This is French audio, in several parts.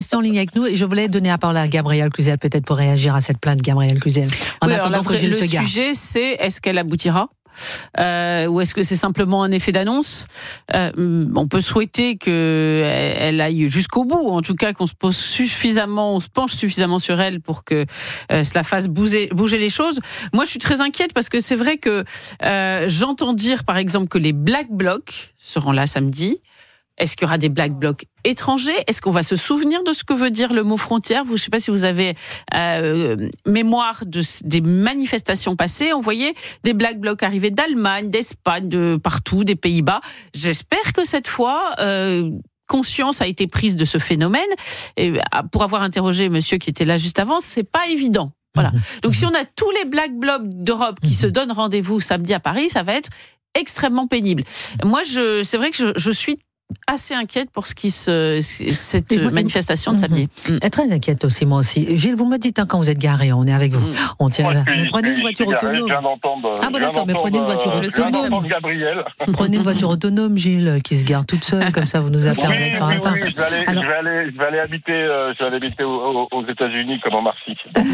rester en ligne avec nous et je voulais donner la parole à Gabrielle Cluzel, peut-être pour réagir à cette plainte, Gabrielle Cluzel. En attendant que Gilles se gare. Le sujet, c'est est-ce qu'elle aboutira ? Ou est-ce que c'est simplement un effet d'annonce ? On peut souhaiter qu'elle aille jusqu'au bout, en tout cas qu'on se penche suffisamment sur elle pour que cela fasse bouger les choses. Moi, je suis très inquiète parce que c'est vrai que j'entends dire, par exemple, que les Black Blocs seront là samedi. Est-ce qu'il y aura des Black Blocs étrangers ? Est-ce qu'on va se souvenir de ce que veut dire le mot frontière ? Je ne sais pas si vous avez mémoire des manifestations passées. On voyait des Black Blocs arriver d'Allemagne, d'Espagne, de partout, des Pays-Bas. J'espère que cette fois... conscience a été prise de ce phénomène. Et pour avoir interrogé monsieur qui était là juste avant, c'est pas évident. Voilà. Donc si on a tous les Black Blocs d'Europe qui se donnent rendez-vous samedi à Paris, ça va être extrêmement pénible. Moi, c'est vrai que je suis assez inquiète pour cette manifestation de samedi. Très inquiète aussi, moi aussi. Gilles, vous me dites quand vous êtes garé, on est avec vous. On tient là. Mais prenez une voiture autonome. Mais prenez une voiture autonome. Prenez une voiture autonome, Gilles, qui se gare toute seule, comme ça vous nous affairez direction à Paris. Je vais aller habiter aux États-Unis comme en Marcy.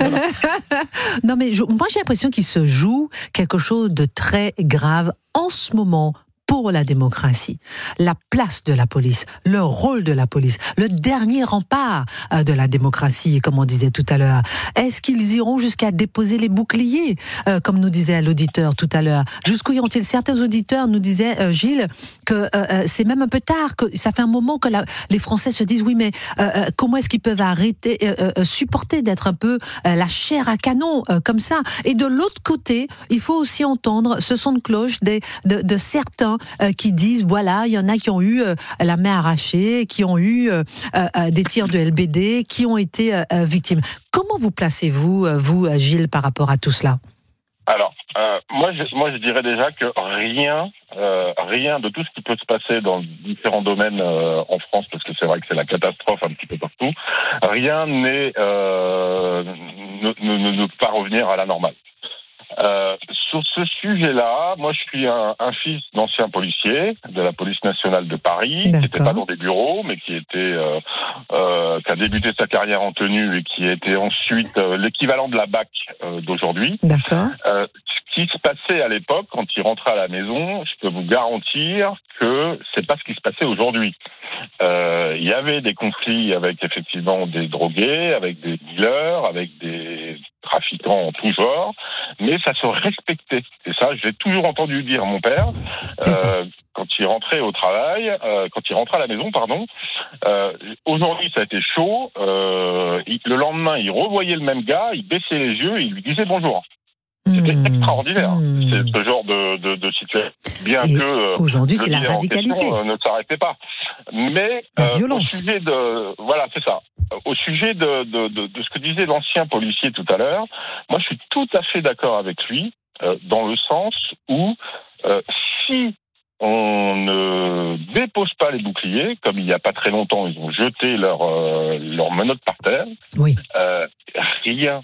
Non, mais moi j'ai l'impression qu'il se joue quelque chose de très grave en ce moment pour la démocratie. La place de la police, le rôle de la police, le dernier rempart de la démocratie, comme on disait tout à l'heure. Est-ce qu'ils iront jusqu'à déposer les boucliers, comme nous disait l'auditeur tout à l'heure ? Jusqu'où iront-ils ? Certains auditeurs nous disaient, Gilles, que c'est même un peu tard, que ça fait un moment que les Français se disent, oui, mais comment est-ce qu'ils peuvent supporter d'être un peu la chair à canon, comme ça ? Et de l'autre côté, il faut aussi entendre ce son de cloche de certains qui disent, voilà, il y en a qui ont eu la main arrachée, qui ont eu des tirs de LBD, qui ont été victimes. Comment vous placez-vous, vous, Gilles, par rapport à tout cela ? Alors, moi, je dirais déjà que rien de tout ce qui peut se passer dans différents domaines en France, parce que c'est vrai que c'est la catastrophe un petit peu partout, rien ne peut pas revenir à la normale. Sur ce sujet-là, moi je suis un fils d'ancien policier de la police nationale de Paris, qui n'était pas dans des bureaux, mais qui a débuté sa carrière en tenue et qui a été ensuite l'équivalent de la BAC d'aujourd'hui. D'accord. Ce qui se passait à l'époque, quand il rentrait à la maison, je peux vous garantir que c'est pas ce qui se passait aujourd'hui. Il y avait des conflits avec effectivement des drogués, avec des dealers, avec des trafiquants en tout genre, mais ça se respectait. Et ça, j'ai toujours entendu dire mon père, quand il rentrait au travail, quand il rentrait à la maison, pardon. Aujourd'hui, ça a été chaud. Le lendemain, il revoyait le même gars, il baissait les yeux, il lui disait bonjour. C'était extraordinaire. C'est ce genre de situation. Bien et que aujourd'hui, c'est la radicalité. Ne s'arrêtait pas. Mais au sujet c'est ça. Au sujet de ce que disait l'ancien policier tout à l'heure, moi, je suis tout à fait d'accord avec lui dans le sens où si on ne dépose pas les boucliers, comme il n'y a pas très longtemps, ils ont jeté leurs menottes par terre. Oui. Rien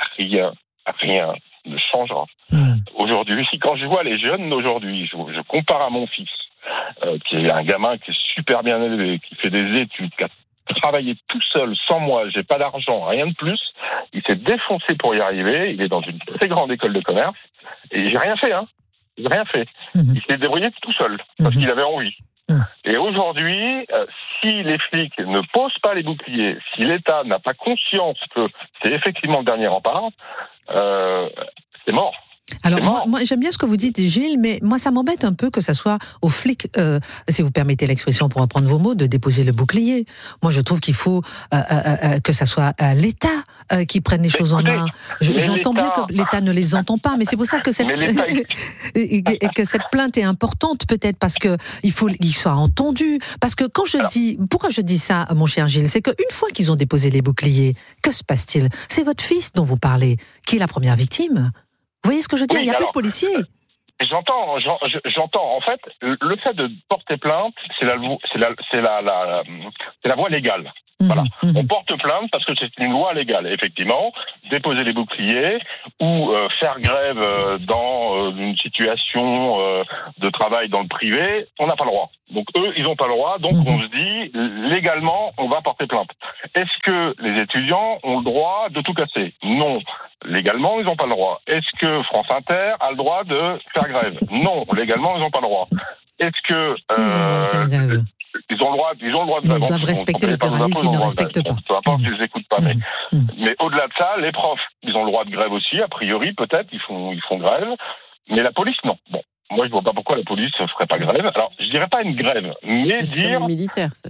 ne changera. Aujourd'hui, quand je vois les jeunes d'aujourd'hui, je compare à mon fils, qui est un gamin qui est super bien élevé, qui fait des études, qui a travaillé tout seul, sans moi, j'ai pas d'argent, rien de plus. Il s'est défoncé pour y arriver, il est dans une très grande école de commerce, et j'ai rien fait, J'ai rien fait. Il s'est débrouillé tout seul, parce qu'il avait envie. Et aujourd'hui, si les flics ne posent pas les boucliers, si l'État n'a pas conscience que c'est effectivement le dernier rempart, c'est mort. Alors moi j'aime bien ce que vous dites, Gilles, mais moi ça m'embête un peu que ça soit aux flics, si vous permettez l'expression pour reprendre vos mots, de déposer le bouclier. Moi je trouve qu'il faut que ça soit l'État qui prenne les choses en main. J'entends bien que l'État ne les entend pas, mais c'est pour ça que cette plainte est importante peut-être, parce que il faut qu'il soit entendu. Parce que pourquoi je dis ça, mon cher Gilles, c'est qu'une fois qu'ils ont déposé les boucliers, que se passe-t-il ? C'est votre fils dont vous parlez, qui est la première victime. Vous voyez ce que je veux dire ? Il n'y a plus de policiers. J'entends. En fait, le fait de porter plainte, c'est la voie légale. Voilà. On porte plainte parce que c'est une loi légale, effectivement. Déposer les boucliers ou faire grève dans une situation de travail dans le privé, on n'a pas le droit. Donc eux, ils n'ont pas le droit. Donc on se dit, légalement, on va porter plainte. Est-ce que les étudiants ont le droit de tout casser ? Non. Légalement, ils n'ont pas le droit. Est-ce que France Inter a le droit de faire grève ? Non. Légalement, ils n'ont pas le droit. Est-ce que... Ils ont le droit de... Mais ils doivent respecter le pluralisme qu'ils ne respectent pas. Peu importe, ils les écoutent pas. Mais au-delà de ça, les profs, ils ont le droit de grève aussi, a priori, peut-être, ils font grève. Mais la police, non. Bon. Moi, je vois pas pourquoi la police ne ferait pas grève. Alors, je dirais pas une grève, mais c'est dire... comme les militaires, ça.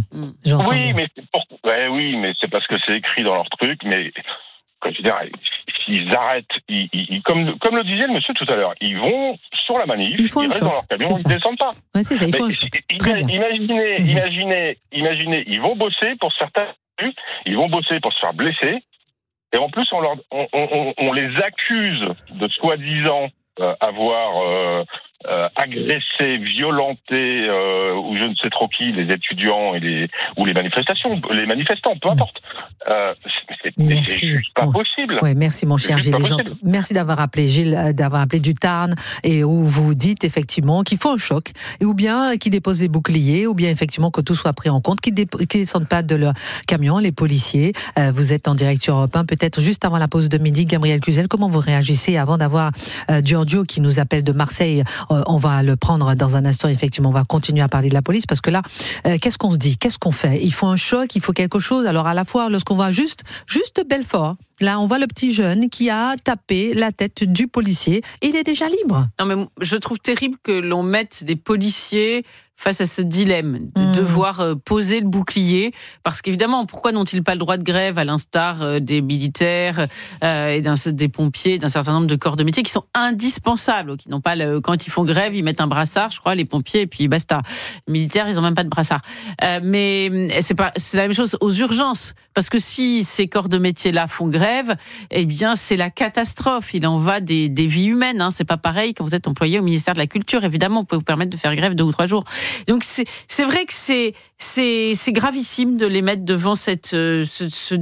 Oui, mais c'est parce que c'est écrit dans leur truc, mais... Je veux dire, s'ils arrêtent, comme le disait le monsieur tout à l'heure, ils vont sur la manif, ils restent dans leur camion, ils ne descendent pas. Ouais, c'est ça, il faut un choc. Imaginez, ils vont bosser pour certains, ils vont bosser pour se faire blesser, et en plus on les accuse de soi-disant avoir agressé, violenté ou je ne sais trop qui, les étudiants ou les manifestants, peu importe. C'est juste pas possible. Ouais, merci mon cher Gilles. Merci d'avoir appelé Gilles, d'avoir appelé du Tarn, et où vous dites effectivement qu'il faut un choc, et ou bien qu'ils déposent des boucliers, ou bien effectivement que tout soit pris en compte, qu'ils descendent pas de leur camion, les policiers. Vous êtes en direct sur Europe 1, peut-être juste avant la pause de midi. Gabriel Cluzel, comment vous réagissez avant d'avoir Giorgio qui nous appelle de Marseille? On va le prendre dans un instant, effectivement. On va continuer à parler de la police, parce que là, qu'est-ce qu'on se dit? Qu'est-ce qu'on fait? Il faut un choc, il faut quelque chose. Alors à la fois, lorsqu'on va juste Belfort, là, on voit le petit jeune qui a tapé la tête du policier. Il est déjà libre. Non, mais je trouve terrible que l'on mette des policiers face à ce dilemme de devoir poser le bouclier, parce qu'évidemment, pourquoi n'ont-ils pas le droit de grève à l'instar des militaires et des pompiers, d'un certain nombre de corps de métier qui sont indispensables, qui n'ont pas quand ils font grève, ils mettent un brassard, je crois, les pompiers, et puis basta. Les militaires, ils n'ont même pas de brassard. Mais c'est la même chose aux urgences, parce que si ces corps de métier-là font grève, eh bien, c'est la catastrophe. Il en va des vies humaines. Hein. C'est pas pareil quand vous êtes employé au ministère de la Culture. Évidemment, on peut vous permettre de faire grève 2 ou 3 jours. Donc c'est vrai que c'est gravissime de les mettre devant ce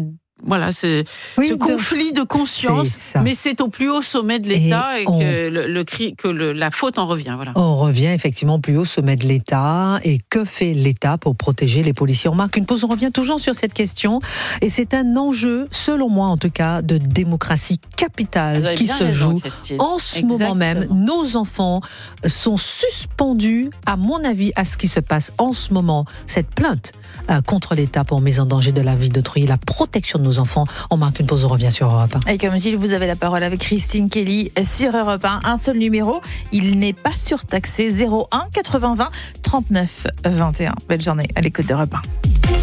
conflit de conscience, mais c'est au plus haut sommet de l'État et que la faute en revient. Voilà. On revient effectivement au plus haut sommet de l'État. Et que fait l'État pour protéger les policiers? On marque une pause, on revient toujours sur cette question. Et c'est un enjeu, selon moi en tout cas, de démocratie capitale qui se joue en ce moment même. Nos enfants sont suspendus, à mon avis, à ce qui se passe en ce moment. Cette plainte contre l'État pour mise en danger de la vie d'autrui, la protection de nos enfants. On marque une pause, on revient sur Europe 1. Et comme Gilles, vous avez la parole avec Christine Kelly sur Europe 1. Un seul numéro, il n'est pas surtaxé. 01 80 20 39 21. Belle journée à l'écoute d'Europe 1.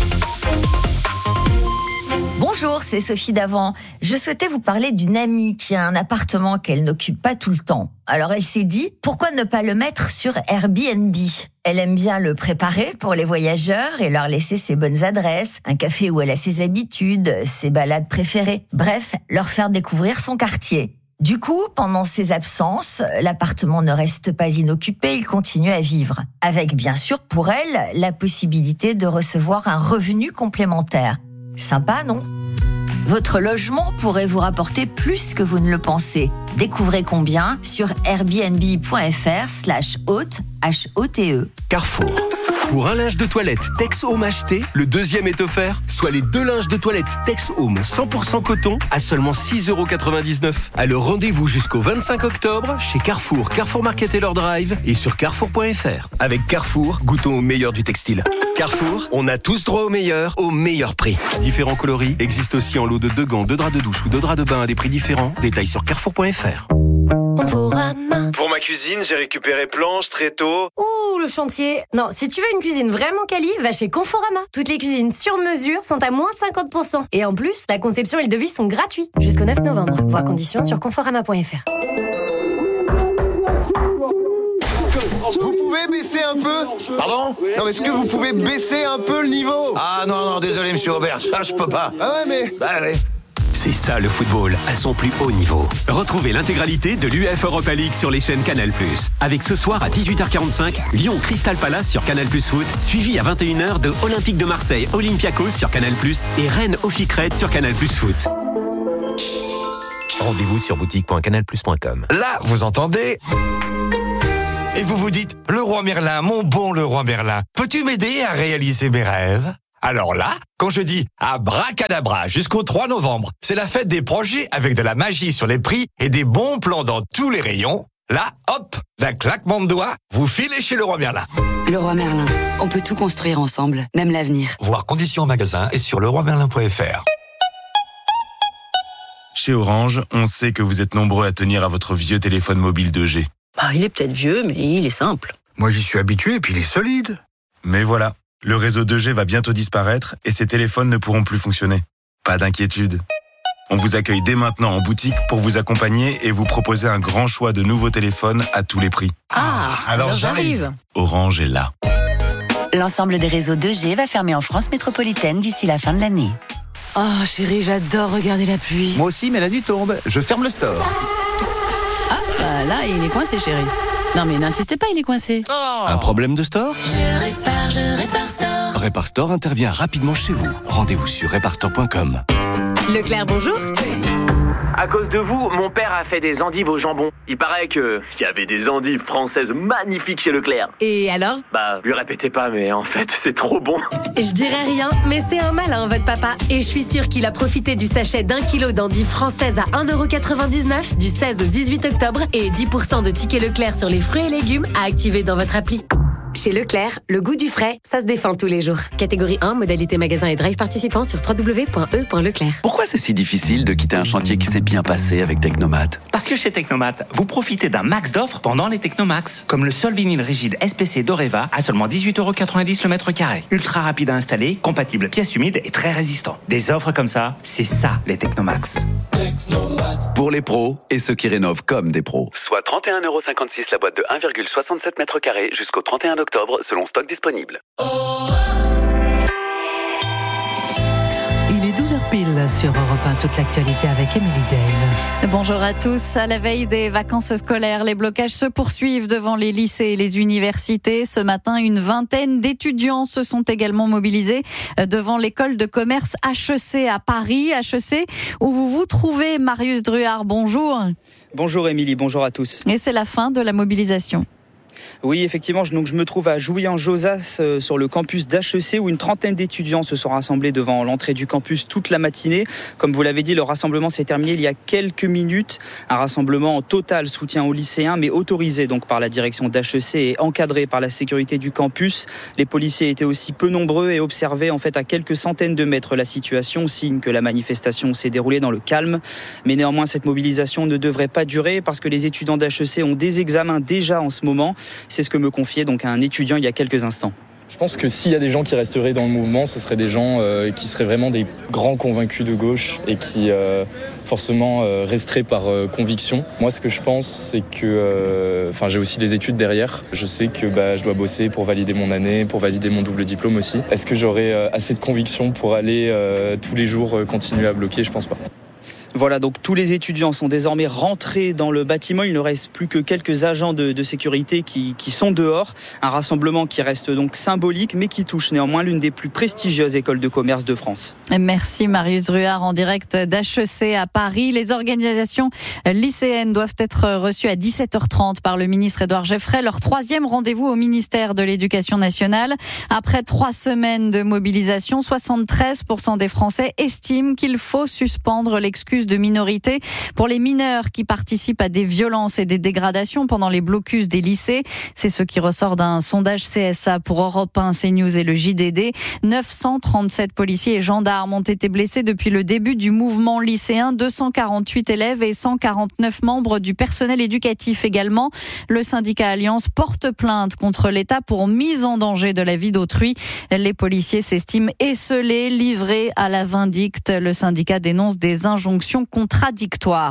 Bonjour, c'est Sophie Davant. Je souhaitais vous parler d'une amie qui a un appartement qu'elle n'occupe pas tout le temps. Alors elle s'est dit, pourquoi ne pas le mettre sur Airbnb ? Elle aime bien le préparer pour les voyageurs et leur laisser ses bonnes adresses, un café où elle a ses habitudes, ses balades préférées. Bref, leur faire découvrir son quartier. Du coup, pendant ses absences, l'appartement ne reste pas inoccupé, il continue à vivre. Avec bien sûr pour elle la possibilité de recevoir un revenu complémentaire. Sympa, non ? Votre logement pourrait vous rapporter plus que vous ne le pensez. Découvrez combien sur airbnb.fr/hôte, H-O-T-E. Carrefour. Pour un linge de toilette Tex Home acheté, le deuxième est offert, soit les 2 linges de toilette Tex Home 100% coton à seulement 6,99 €. Alors rendez-vous jusqu'au 25 octobre chez Carrefour, Carrefour Market et leur drive et sur carrefour.fr. Avec Carrefour, goûtons au meilleur du textile. Carrefour, on a tous droit au meilleur prix. Différents coloris existent aussi en lot de 2 gants, 2 draps de douche ou 2 draps de bain à des prix différents. Détails sur carrefour.fr. Pour ma cuisine, j'ai récupéré planches, tréteaux. Ouh, le chantier. Non, si tu veux une cuisine vraiment quali, va chez Conforama. Toutes les cuisines sur mesure sont à moins 50%. Et en plus, la conception et le devis sont gratuits. Jusqu'au 9 novembre. Voir conditions sur conforama.fr. Vous pouvez baisser un peu ? Pardon ? Non, mais est-ce que vous pouvez baisser un peu le niveau ? Ah non, désolé, monsieur Robert, ça je peux pas. Ah ouais, mais... Bah allez. C'est ça le football, à son plus haut niveau. Retrouvez l'intégralité de l'UEFA Europa League sur les chaînes Canal+. Avec ce soir à 18h45, Lyon Crystal Palace sur Canal+ Foot, suivi à 21h de Olympique de Marseille Olympiakos sur Canal+, et Rennes Ophicred sur Canal+ Foot. Rendez-vous sur boutique.canalplus.com. Là, vous entendez ? Et vous vous dites, le roi Merlin, mon bon le roi Merlin, peux-tu m'aider à réaliser mes rêves ? Alors là, quand je dis abracadabra jusqu'au 3 novembre, c'est la fête des projets avec de la magie sur les prix et des bons plans dans tous les rayons. Là, hop, d'un claquement de doigts, vous filez chez le roi Merlin. Le roi Merlin, on peut tout construire ensemble, même l'avenir. Voir conditions en magasin et sur leroimerlin.fr. Chez Orange, on sait que vous êtes nombreux à tenir à votre vieux téléphone mobile 2G. Il est peut-être vieux, mais il est simple. Moi, j'y suis habitué et puis il est solide. Mais voilà, le réseau 2G va bientôt disparaître et ces téléphones ne pourront plus fonctionner. Pas d'inquiétude. On vous accueille dès maintenant en boutique pour vous accompagner et vous proposer un grand choix de nouveaux téléphones à tous les prix. Alors j'arrive. Orange est là. L'ensemble des réseaux 2G va fermer en France métropolitaine d'ici la fin de l'année. Oh chérie, j'adore regarder la pluie. Moi aussi, mais la nuit tombe. Je ferme le store. Là, il est coincé, chérie. Non mais n'insistez pas, il est coincé. Un problème de store ? Je répare store. Répare Store intervient rapidement chez vous. Rendez-vous sur reparestore.com. Leclerc, bonjour. À cause de vous, mon père a fait des endives au jambon. Il paraît qu'il y avait des endives françaises magnifiques chez Leclerc. Et alors ? Lui répétez pas, mais en fait, c'est trop bon. Je dirais rien, mais c'est un malin, votre papa. Et je suis sûre qu'il a profité du sachet d'1 kilo d'endives françaises à 1,99€ du 16 au 18 octobre et 10% de tickets Leclerc sur les fruits et légumes à activer dans votre appli. Chez Leclerc, le goût du frais, ça se défend tous les jours. Catégorie 1, modalité magasin et drive participant sur www.e.leclerc. Pourquoi c'est si difficile de quitter un chantier qui s'est bien passé avec Technomat ? Parce que chez Technomat, vous profitez d'un max d'offres pendant les Technomax. Comme le sol vinyle rigide SPC d'Oreva à seulement 18,90€ le mètre carré. Ultra rapide à installer, compatible pièces humides et très résistant. Des offres comme ça, c'est ça les Technomax. Pour les pros et ceux qui rénovent comme des pros. Soit 31,56€ la boîte de 1,67 m² jusqu'au 31 octobre selon stock disponible. Il est 12h pile sur Europe 1, toute l'actualité avec Émilie Dez. Bonjour à tous. À la veille des vacances scolaires, les blocages se poursuivent devant les lycées et les universités. Ce matin, une vingtaine d'étudiants se sont également mobilisés devant l'école de commerce HEC à Paris. HEC où vous vous trouvez, Marius Druard. Bonjour. Bonjour Émilie, bonjour à tous. Et c'est la fin de la mobilisation. Oui, effectivement, je me trouve à Jouy-en-Josas sur le campus d'HEC où une trentaine d'étudiants se sont rassemblés devant l'entrée du campus toute la matinée. Comme vous l'avez dit, le rassemblement s'est terminé il y a quelques minutes. Un rassemblement en total soutien aux lycéens, mais autorisé donc par la direction d'HEC et encadré par la sécurité du campus. Les policiers étaient aussi peu nombreux et observaient en fait à quelques centaines de mètres la situation, signe que la manifestation s'est déroulée dans le calme. Mais néanmoins, cette mobilisation ne devrait pas durer parce que les étudiants d'HEC ont des examens déjà en ce moment. C'est ce que me confiait donc un étudiant il y a quelques instants. Je pense que s'il y a des gens qui resteraient dans le mouvement, ce seraient des gens qui seraient vraiment des grands convaincus de gauche et qui forcément resteraient par conviction. Moi, ce que je pense, c'est que j'ai aussi des études derrière. Je sais que je dois bosser pour valider mon année, pour valider mon double diplôme aussi. Est-ce que j'aurai assez de conviction pour aller tous les jours continuer à bloquer ? Je pense pas. Voilà, donc tous les étudiants sont désormais rentrés dans le bâtiment. Il ne reste plus que quelques agents de sécurité qui sont dehors. Un rassemblement qui reste donc symbolique, mais qui touche néanmoins l'une des plus prestigieuses écoles de commerce de France. Merci Marius Druard en direct d'HEC à Paris. Les organisations lycéennes doivent être reçues à 17h30 par le ministre Édouard Geoffrey. Leur troisième rendez-vous au ministère de l'Éducation nationale. Après 3 semaines de mobilisation, 73% des Français estiment qu'il faut suspendre l'excuse de minorité pour les mineurs qui participent à des violences et des dégradations pendant les blocus des lycées. C'est ce qui ressort d'un sondage CSA pour Europe 1, CNews et le JDD. 937 policiers et gendarmes ont été blessés depuis le début du mouvement lycéen. 248 élèves et 149 membres du personnel éducatif également. Le syndicat Alliance porte plainte contre l'État pour mise en danger de la vie d'autrui. Les policiers s'estiment esseulés, livrés à la vindicte. Le syndicat dénonce des injonctions contradictoires.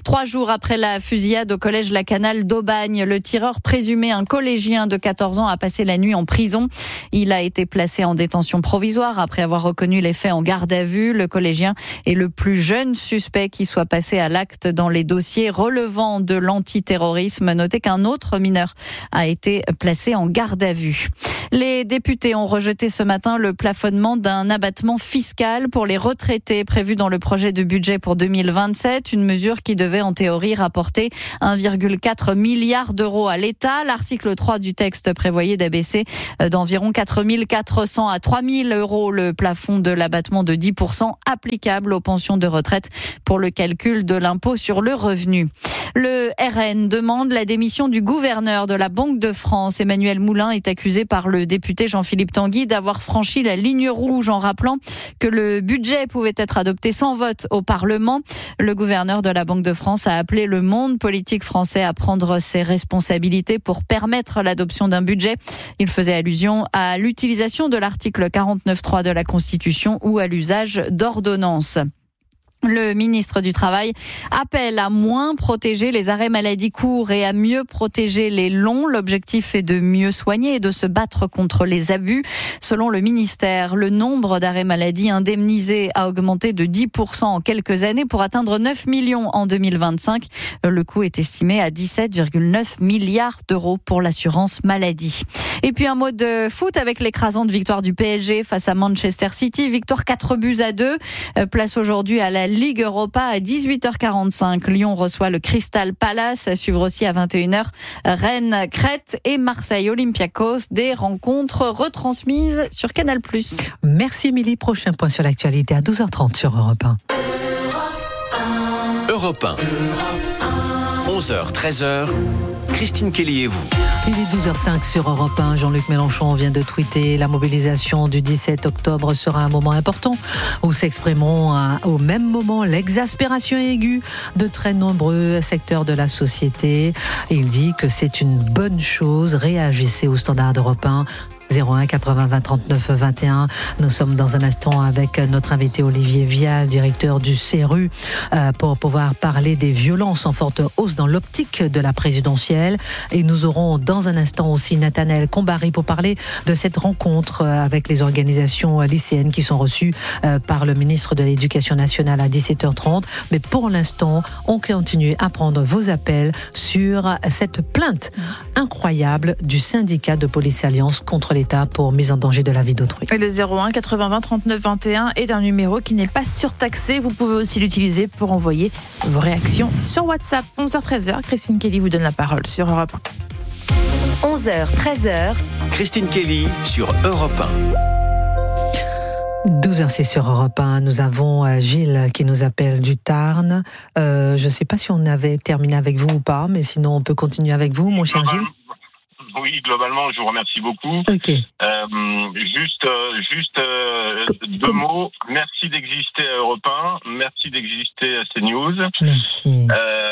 3 jours après la fusillade au collège La Canale d'Aubagne, le tireur présumé, un collégien de 14 ans, a passé la nuit en prison. Il a été placé en détention provisoire après avoir reconnu les faits en garde à vue. Le collégien est le plus jeune suspect qui soit passé à l'acte dans les dossiers relevant de l'antiterrorisme. Notez qu'un autre mineur a été placé en garde à vue. Les députés ont rejeté ce matin le plafonnement d'un abattement fiscal pour les retraités prévu dans le projet de budget pour 2027, une mesure qui devait en théorie rapporter 1,4 milliard d'euros à l'État. L'article 3 du texte prévoyait d'abaisser d'environ 4 400 à 3 000 euros le plafond de l'abattement de 10% applicable aux pensions de retraite pour le calcul de l'impôt sur le revenu. Le RN demande la démission du gouverneur de la Banque de France. Emmanuel Moulin est accusé par le député Jean-Philippe Tanguy d'avoir franchi la ligne rouge en rappelant que le budget pouvait être adopté sans vote au Parlement. Le gouverneur de la Banque de France a appelé le monde politique français à prendre ses responsabilités pour permettre l'adoption d'un budget. Il faisait allusion à l'utilisation de l'article 49.3 de la Constitution ou à l'usage d'ordonnances. Le ministre du Travail appelle à moins protéger les arrêts maladie courts et à mieux protéger les longs. L'objectif est de mieux soigner et de se battre contre les abus. Selon le ministère, le nombre d'arrêts maladie indemnisés a augmenté de 10% en quelques années pour atteindre 9 millions en 2025. Le coût est estimé à 17,9 milliards d'euros pour l'assurance maladie. Et puis un mot de foot avec l'écrasante victoire du PSG face à Manchester City. Victoire 4-2. Place aujourd'hui à la Ligue Europa à 18h45. Lyon reçoit le Crystal Palace. À suivre aussi à 21h Rennes, Crète et Marseille Olympiakos. Des rencontres retransmises sur Canal+. Merci Émilie. Prochain point sur l'actualité à 12h30 sur Europe 1. Europe 1. 11h, 13h. Christine Kelly et vous. Il est 12h05 sur Europe 1. Jean-Luc Mélenchon vient de tweeter: la mobilisation du 17 octobre sera un moment important où s'exprimeront au même moment l'exaspération aiguë de très nombreux secteurs de la société. Il dit que c'est une bonne chose. Réagissez au standard d'Europe 1. 01 80 20 39 21. Nous sommes dans un instant avec notre invité Olivier Vial, directeur du CERU, pour pouvoir parler des violences en forte hausse dans l'optique de la présidentielle. Et nous aurons dans un instant aussi Nathanaël Combary pour parler de cette rencontre avec les organisations lycéennes qui sont reçues par le ministre de l'Éducation nationale à 17h30. Mais pour l'instant, on continue à prendre vos appels sur cette plainte incroyable du syndicat de Police Alliance contre l'État pour mise en danger de la vie d'autrui. Et le 01 80 20 39 21 est un numéro qui n'est pas surtaxé. Vous pouvez aussi l'utiliser pour envoyer vos réactions sur WhatsApp. 11h-13h, Christine Kelly vous donne la parole sur Europe 1. 11h-13h. Christine Kelly sur Europe 1. 12h06 sur Europe 1. Nous avons Gilles qui nous appelle du Tarn. Je ne sais pas si on avait terminé avec vous ou pas, mais sinon on peut continuer avec vous, mon cher Gilles. Oui, globalement, je vous remercie beaucoup. Ok. Juste deux mots. Merci d'exister à Europe 1. Merci d'exister à CNews. Merci.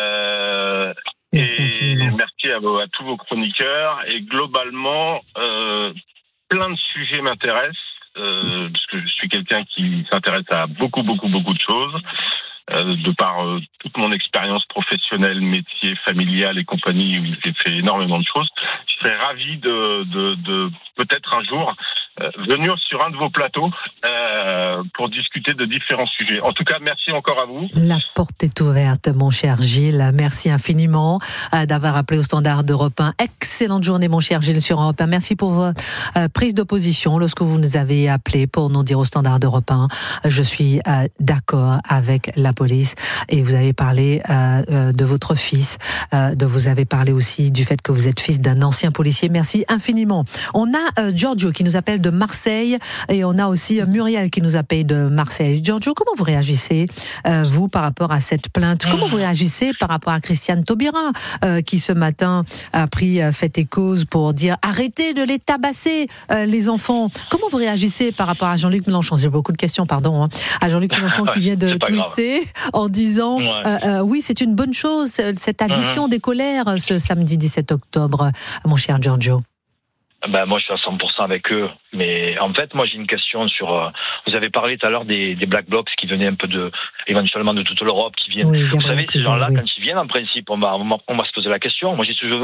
Merci à tous vos chroniqueurs. Et globalement, plein de sujets m'intéressent, parce que je suis quelqu'un qui s'intéresse à beaucoup de choses. De par toute mon expérience professionnelle, métier, familial et compagnie, où j'ai fait énormément de choses. Je serais ravi de peut-être un jour venir sur un de vos plateaux pour discuter de différents sujets. En tout cas, merci encore à vous. La porte est ouverte, mon cher Gilles. Merci infiniment d'avoir appelé au standard d'Europe 1. Excellente journée, mon cher Gilles, sur Europe 1. Merci pour votre prise d'opposition lorsque vous nous avez appelé pour nous dire au standard d'Europe 1. Je suis d'accord avec la police. Et vous avez parlé de votre fils. Vous avez parlé aussi du fait que vous êtes fils d'un ancien policier. Merci infiniment. On a Giorgio qui nous appelle de Marseille et on a aussi Muriel qui nous appelle de Marseille. Giorgio, comment vous réagissez, vous, par rapport à cette plainte? Comment vous réagissez par rapport à Christiane Taubira qui ce matin a pris fait et cause pour dire arrêtez de les tabasser, les enfants? Comment vous réagissez par rapport à Jean-Luc Mélenchon? J'ai beaucoup de questions, pardon, à Jean-Luc Mélenchon qui vient de tweeter en disant oui, c'est une bonne chose, cette addition des colères ce samedi 17 octobre, mon cher Giorgio. Ben, moi, je suis à 100% avec eux. Mais en fait, moi, j'ai une question sur... vous avez parlé tout à l'heure des Black Blocs qui venaient un peu éventuellement de toute l'Europe, qui viennent... Oui, vous savez, ces gens-là, oui. quand ils viennent, en principe, on va se poser la question. Moi, j'ai toujours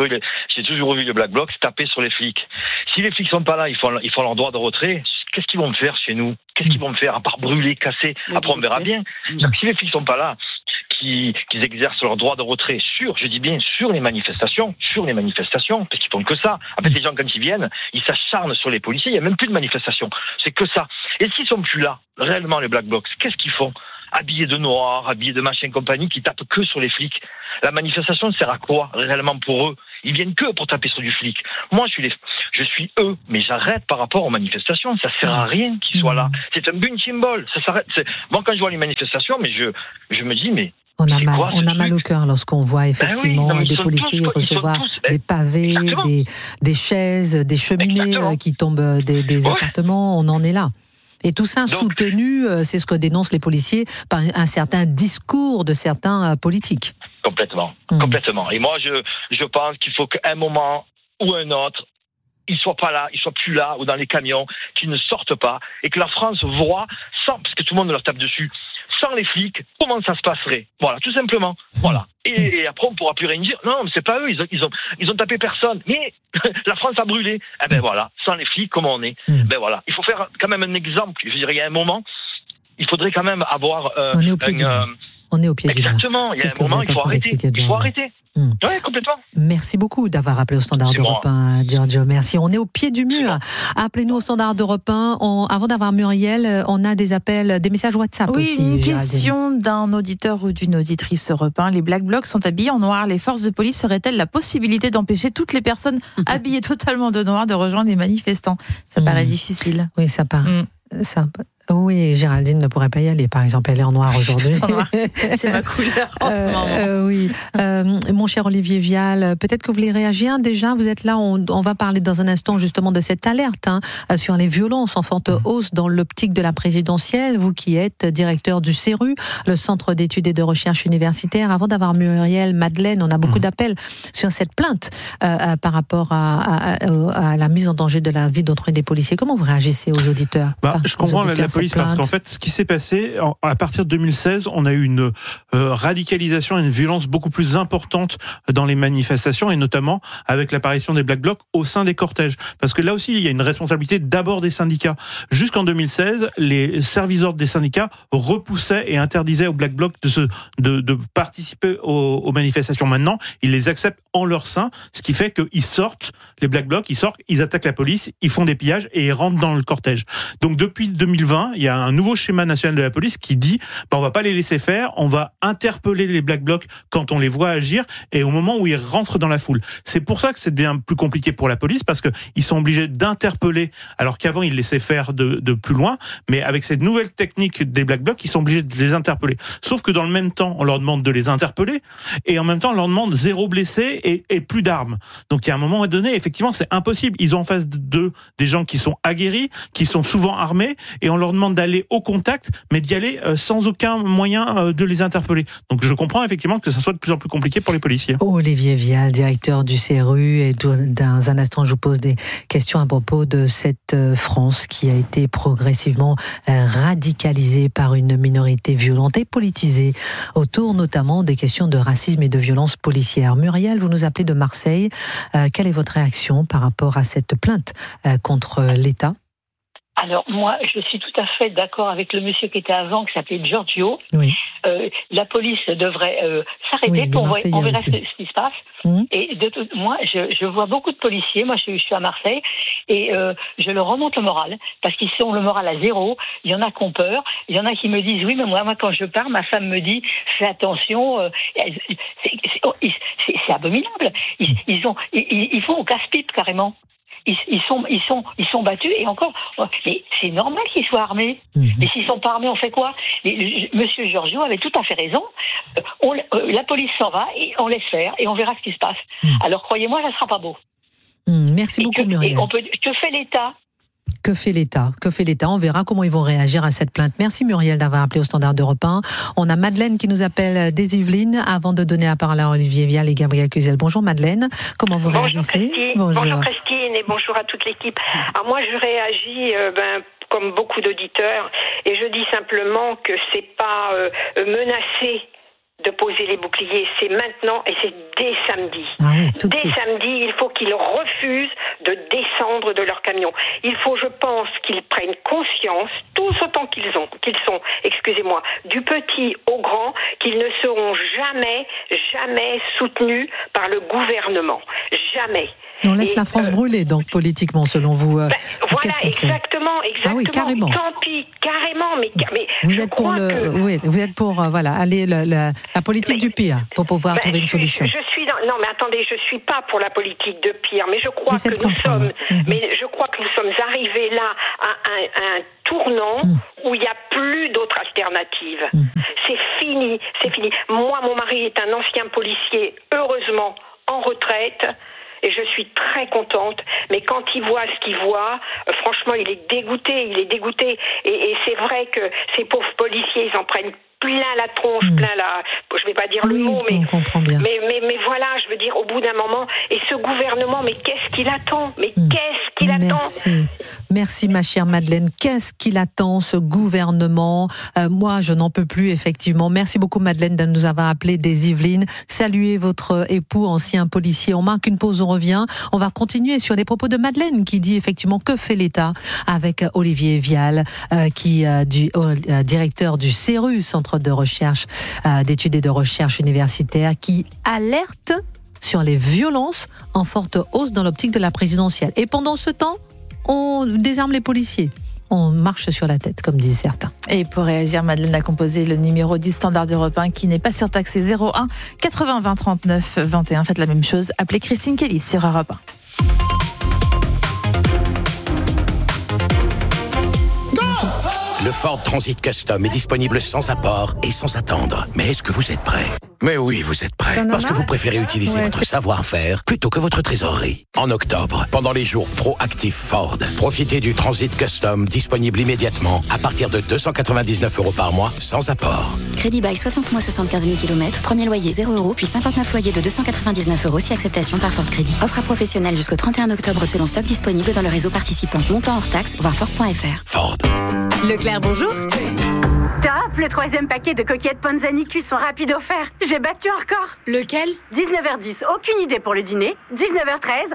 vu les Black Blocs taper sur les flics. Si les flics sont pas là, ils font leur droit de retrait. Qu'est-ce qu'ils vont me faire chez nous? Qu'est-ce qu'ils vont me faire, à part brûler, casser? Après, on verra bien. Donc, si les flics sont pas là, qu'ils exercent leur droit de retrait sur les manifestations, parce qu'ils font que ça. En fait, les gens, quand ils viennent, ils s'acharnent sur les policiers, il n'y a même plus de manifestation. C'est que ça. Et s'ils sont plus là, réellement, les Black Blocs, qu'est-ce qu'ils font? Habillés de noir, habillés de machin compagnie, qui tapent que sur les flics. La manifestation sert à quoi, réellement, pour eux? Ils viennent que pour taper sur du flic. Moi, je suis eux, mais j'arrête par rapport aux manifestations. Ça sert à rien qu'ils soient là. C'est un but symbole. Ça s'arrête. Moi, quand je vois les manifestations, mais je me dis, mais on a mal au cœur lorsqu'on voit effectivement des policiers recevoir des pavés, des chaises, des cheminées qui tombent des appartements. On en est là. Et tout ça soutenu, c'est ce que dénoncent les policiers, par un certain discours de certains politiques. Complètement. Et moi, je pense qu'il faut qu'à un moment ou un autre, ils soient pas là, ils soient plus là, ou dans les camions, qu'ils ne sortent pas, et que la France voit, parce que tout le monde leur tape dessus, sans les flics, comment ça se passerait. Voilà, tout simplement. Voilà. Et après, on ne pourra plus rien dire. Non, mais c'est pas eux, ils ont tapé personne. Mais la France a brûlé. Eh ben voilà, sans les flics, comment on est. Ben voilà. Il faut faire quand même un exemple. Je dirais, il y a un moment, il faudrait quand même avoir... on est au pied du mur. On est au pied du mur. Exactement. Il y a un moment, il faut arrêter. Oui, complètement. Merci beaucoup d'avoir appelé au Standard d'Europe 1, Giorgio. Merci. On est au pied du mur. Appelez-nous au Standard d'Europe 1. Avant d'avoir Muriel, on a des appels, des messages WhatsApp aussi. Oui, une question d'un auditeur ou d'une auditrice Europe 1. Les Black Blocs sont habillés en noir. Les forces de police auraient-elles la possibilité d'empêcher toutes les personnes habillées totalement de noir de rejoindre les manifestants? Ça paraît difficile. Oui, ça paraît. Oui, Géraldine ne pourrait pas y aller, par exemple. Elle est en noir aujourd'hui. C'est ma couleur en ce moment. Oui. Mon cher Olivier Vial, peut-être que vous voulez réagir déjà. Vous êtes là, on va parler dans un instant justement de cette alerte sur les violences en forte hausse dans l'optique de la présidentielle. Vous qui êtes directeur du CERU, le Centre d'études et de recherche universitaire. Avant d'avoir Muriel, Madeleine, on a beaucoup d'appels sur cette plainte par rapport à la mise en danger de la vie d'autrui des policiers. Comment vous réagissez aux auditeurs? Je comprends la police, parce qu'en fait, ce qui s'est passé, à partir de 2016, on a eu une radicalisation et une violence beaucoup plus importante dans les manifestations, et notamment avec l'apparition des Black Blocs au sein des cortèges. Parce que là aussi, il y a une responsabilité d'abord des syndicats. Jusqu'en 2016, les services d'ordre des syndicats repoussaient et interdisaient aux Black Blocs de participer aux manifestations. Maintenant, ils les acceptent en leur sein, ce qui fait qu'ils sortent, les Black Blocs, ils attaquent la police, ils font des pillages et ils rentrent dans le cortège. Donc depuis 2020, il y a un nouveau schéma national de la police qui dit on va pas les laisser faire, on va interpeller les Black Blocs quand on les voit agir et au moment où ils rentrent dans la foule. C'est pour ça que ça devient plus compliqué pour la police, parce qu'ils sont obligés d'interpeller, alors qu'avant ils laissaient faire de plus loin, mais avec cette nouvelle technique des Black Blocs, ils sont obligés de les interpeller. Sauf que dans le même temps, on leur demande de les interpeller et en même temps on leur demande 0 blessé et plus d'armes. Donc il y a un moment donné, effectivement, c'est impossible. Ils ont en face d'eux des gens qui sont aguerris, qui sont souvent armés, et on leur demande d'aller au contact, mais d'y aller sans aucun moyen de les interpeller. Donc je comprends effectivement que ça soit de plus en plus compliqué pour les policiers. Olivier Vial, directeur du CERU, et dans un instant je vous pose des questions à propos de cette France qui a été progressivement radicalisée par une minorité violente et politisée autour notamment des questions de racisme et de violence policière. Muriel, vous nous appelez de Marseille. Quelle est votre réaction par rapport à cette plainte contre l'État ? Alors moi, je suis tout à fait d'accord avec le monsieur qui était avant, qui s'appelait Giorgio. Oui. La police devrait s'arrêter pour voir, on verra ce qui se passe. Et moi, je vois beaucoup de policiers. Moi, je suis à Marseille et je leur remonte le moral parce qu'ils ont le moral à zéro. Il y en a qui ont peur. Il y en a qui me disent oui, mais moi quand je pars, ma femme me dit fais attention. C'est abominable. Ils font au casse-pipe carrément. Ils sont battus et encore. Mais c'est normal qu'ils soient armés. Mais s'ils sont pas armés, on fait quoi? Monsieur Giorgio avait tout à fait raison. La police s'en va et on laisse faire et on verra ce qui se passe. Alors croyez-moi, ça sera pas beau. Merci beaucoup, Muriel. Que fait l'État? Que fait l'État? On verra comment ils vont réagir à cette plainte. Merci Muriel d'avoir appelé au Standard d'Europe 1. On a Madeleine qui nous appelle des Yvelines avant de donner la parole à Olivier Vial et Gabriel Cluzel. Bonjour Madeleine, comment vous réagissez? Bonjour Christine. et bonjour à toute l'équipe. Alors moi, je réagis comme beaucoup d'auditeurs et je dis simplement que c'est pas menacé de poser les boucliers, c'est maintenant et c'est dès samedi. Dès samedi, il faut qu'ils refusent de descendre de leur camion. Il faut, je pense, qu'ils prennent conscience, tous autant qu'ils sont, du petit au grand, qu'ils ne seront jamais soutenus par le gouvernement. Jamais. On laisse la France brûler, donc, politiquement, selon vous. Voilà, qu'est-ce qu'on fait ? exactement. Ah oui, carrément. Tant pis, carrément, mais vous êtes pour vous êtes pour aller la politique du pire pour pouvoir trouver une solution. Non, mais attendez, je suis pas pour la politique de pire, mais je crois que nous sommes arrivés là à un tournant où il n'y a plus d'autres alternatives. C'est fini. Moi, mon mari est un ancien policier, heureusement, en retraite. Et je suis très contente, mais quand il voit ce qu'il voit, franchement, il est dégoûté. Et c'est vrai que ces pauvres policiers, ils en prennent plein la tronche, je vais pas dire le mot, mais voilà, je veux dire, au bout d'un moment, et ce gouvernement, mais qu'est-ce qu'il attend ? Merci ma chère Madeleine, qu'est-ce qu'il attend, ce gouvernement ? Moi, je n'en peux plus, effectivement. Merci beaucoup Madeleine de nous avoir appelé des Yvelines. Saluez votre époux, ancien policier. On marque une pause, on revient. On va continuer sur les propos de Madeleine, qui dit effectivement que fait l'État avec Olivier Vial, directeur du CERU, Centre de recherche, d'études et de recherche universitaire, qui alerte sur les violences en forte hausse dans l'optique de la présidentielle. Et pendant ce temps, on désarme les policiers. On marche sur la tête, comme disent certains. Et pour réagir, Madeleine a composé le numéro du Standard d'Europe 1 qui n'est pas surtaxé, 01 80 20 39 21. Faites la même chose, appelez Christine Kelly sur Europe 1. Le Ford Transit Custom est disponible sans apport et sans attendre. Mais est-ce que vous êtes prêts ? Mais oui, vous êtes prêts. Parce que vous préférez utiliser votre savoir-faire plutôt que votre trésorerie. En octobre, pendant les jours Pro-Active Ford, profitez du Transit Custom disponible immédiatement à partir de 299 € par mois sans apport. Crédit bail 60 mois 75 000 km, premier loyer 0 €, puis 59 loyers de 299 € si acceptation par Ford Crédit. Offre à professionnels jusqu'au 31 octobre selon stock disponible dans le réseau participant. Montant hors taxe, voir Ford.fr. Ford. Leclerc, bonjour. Top, le 3e paquet de coquillettes Panzani cuisson rapide offert. J'ai battu un record. Lequel ? 19h10, aucune idée pour le dîner. 19h13,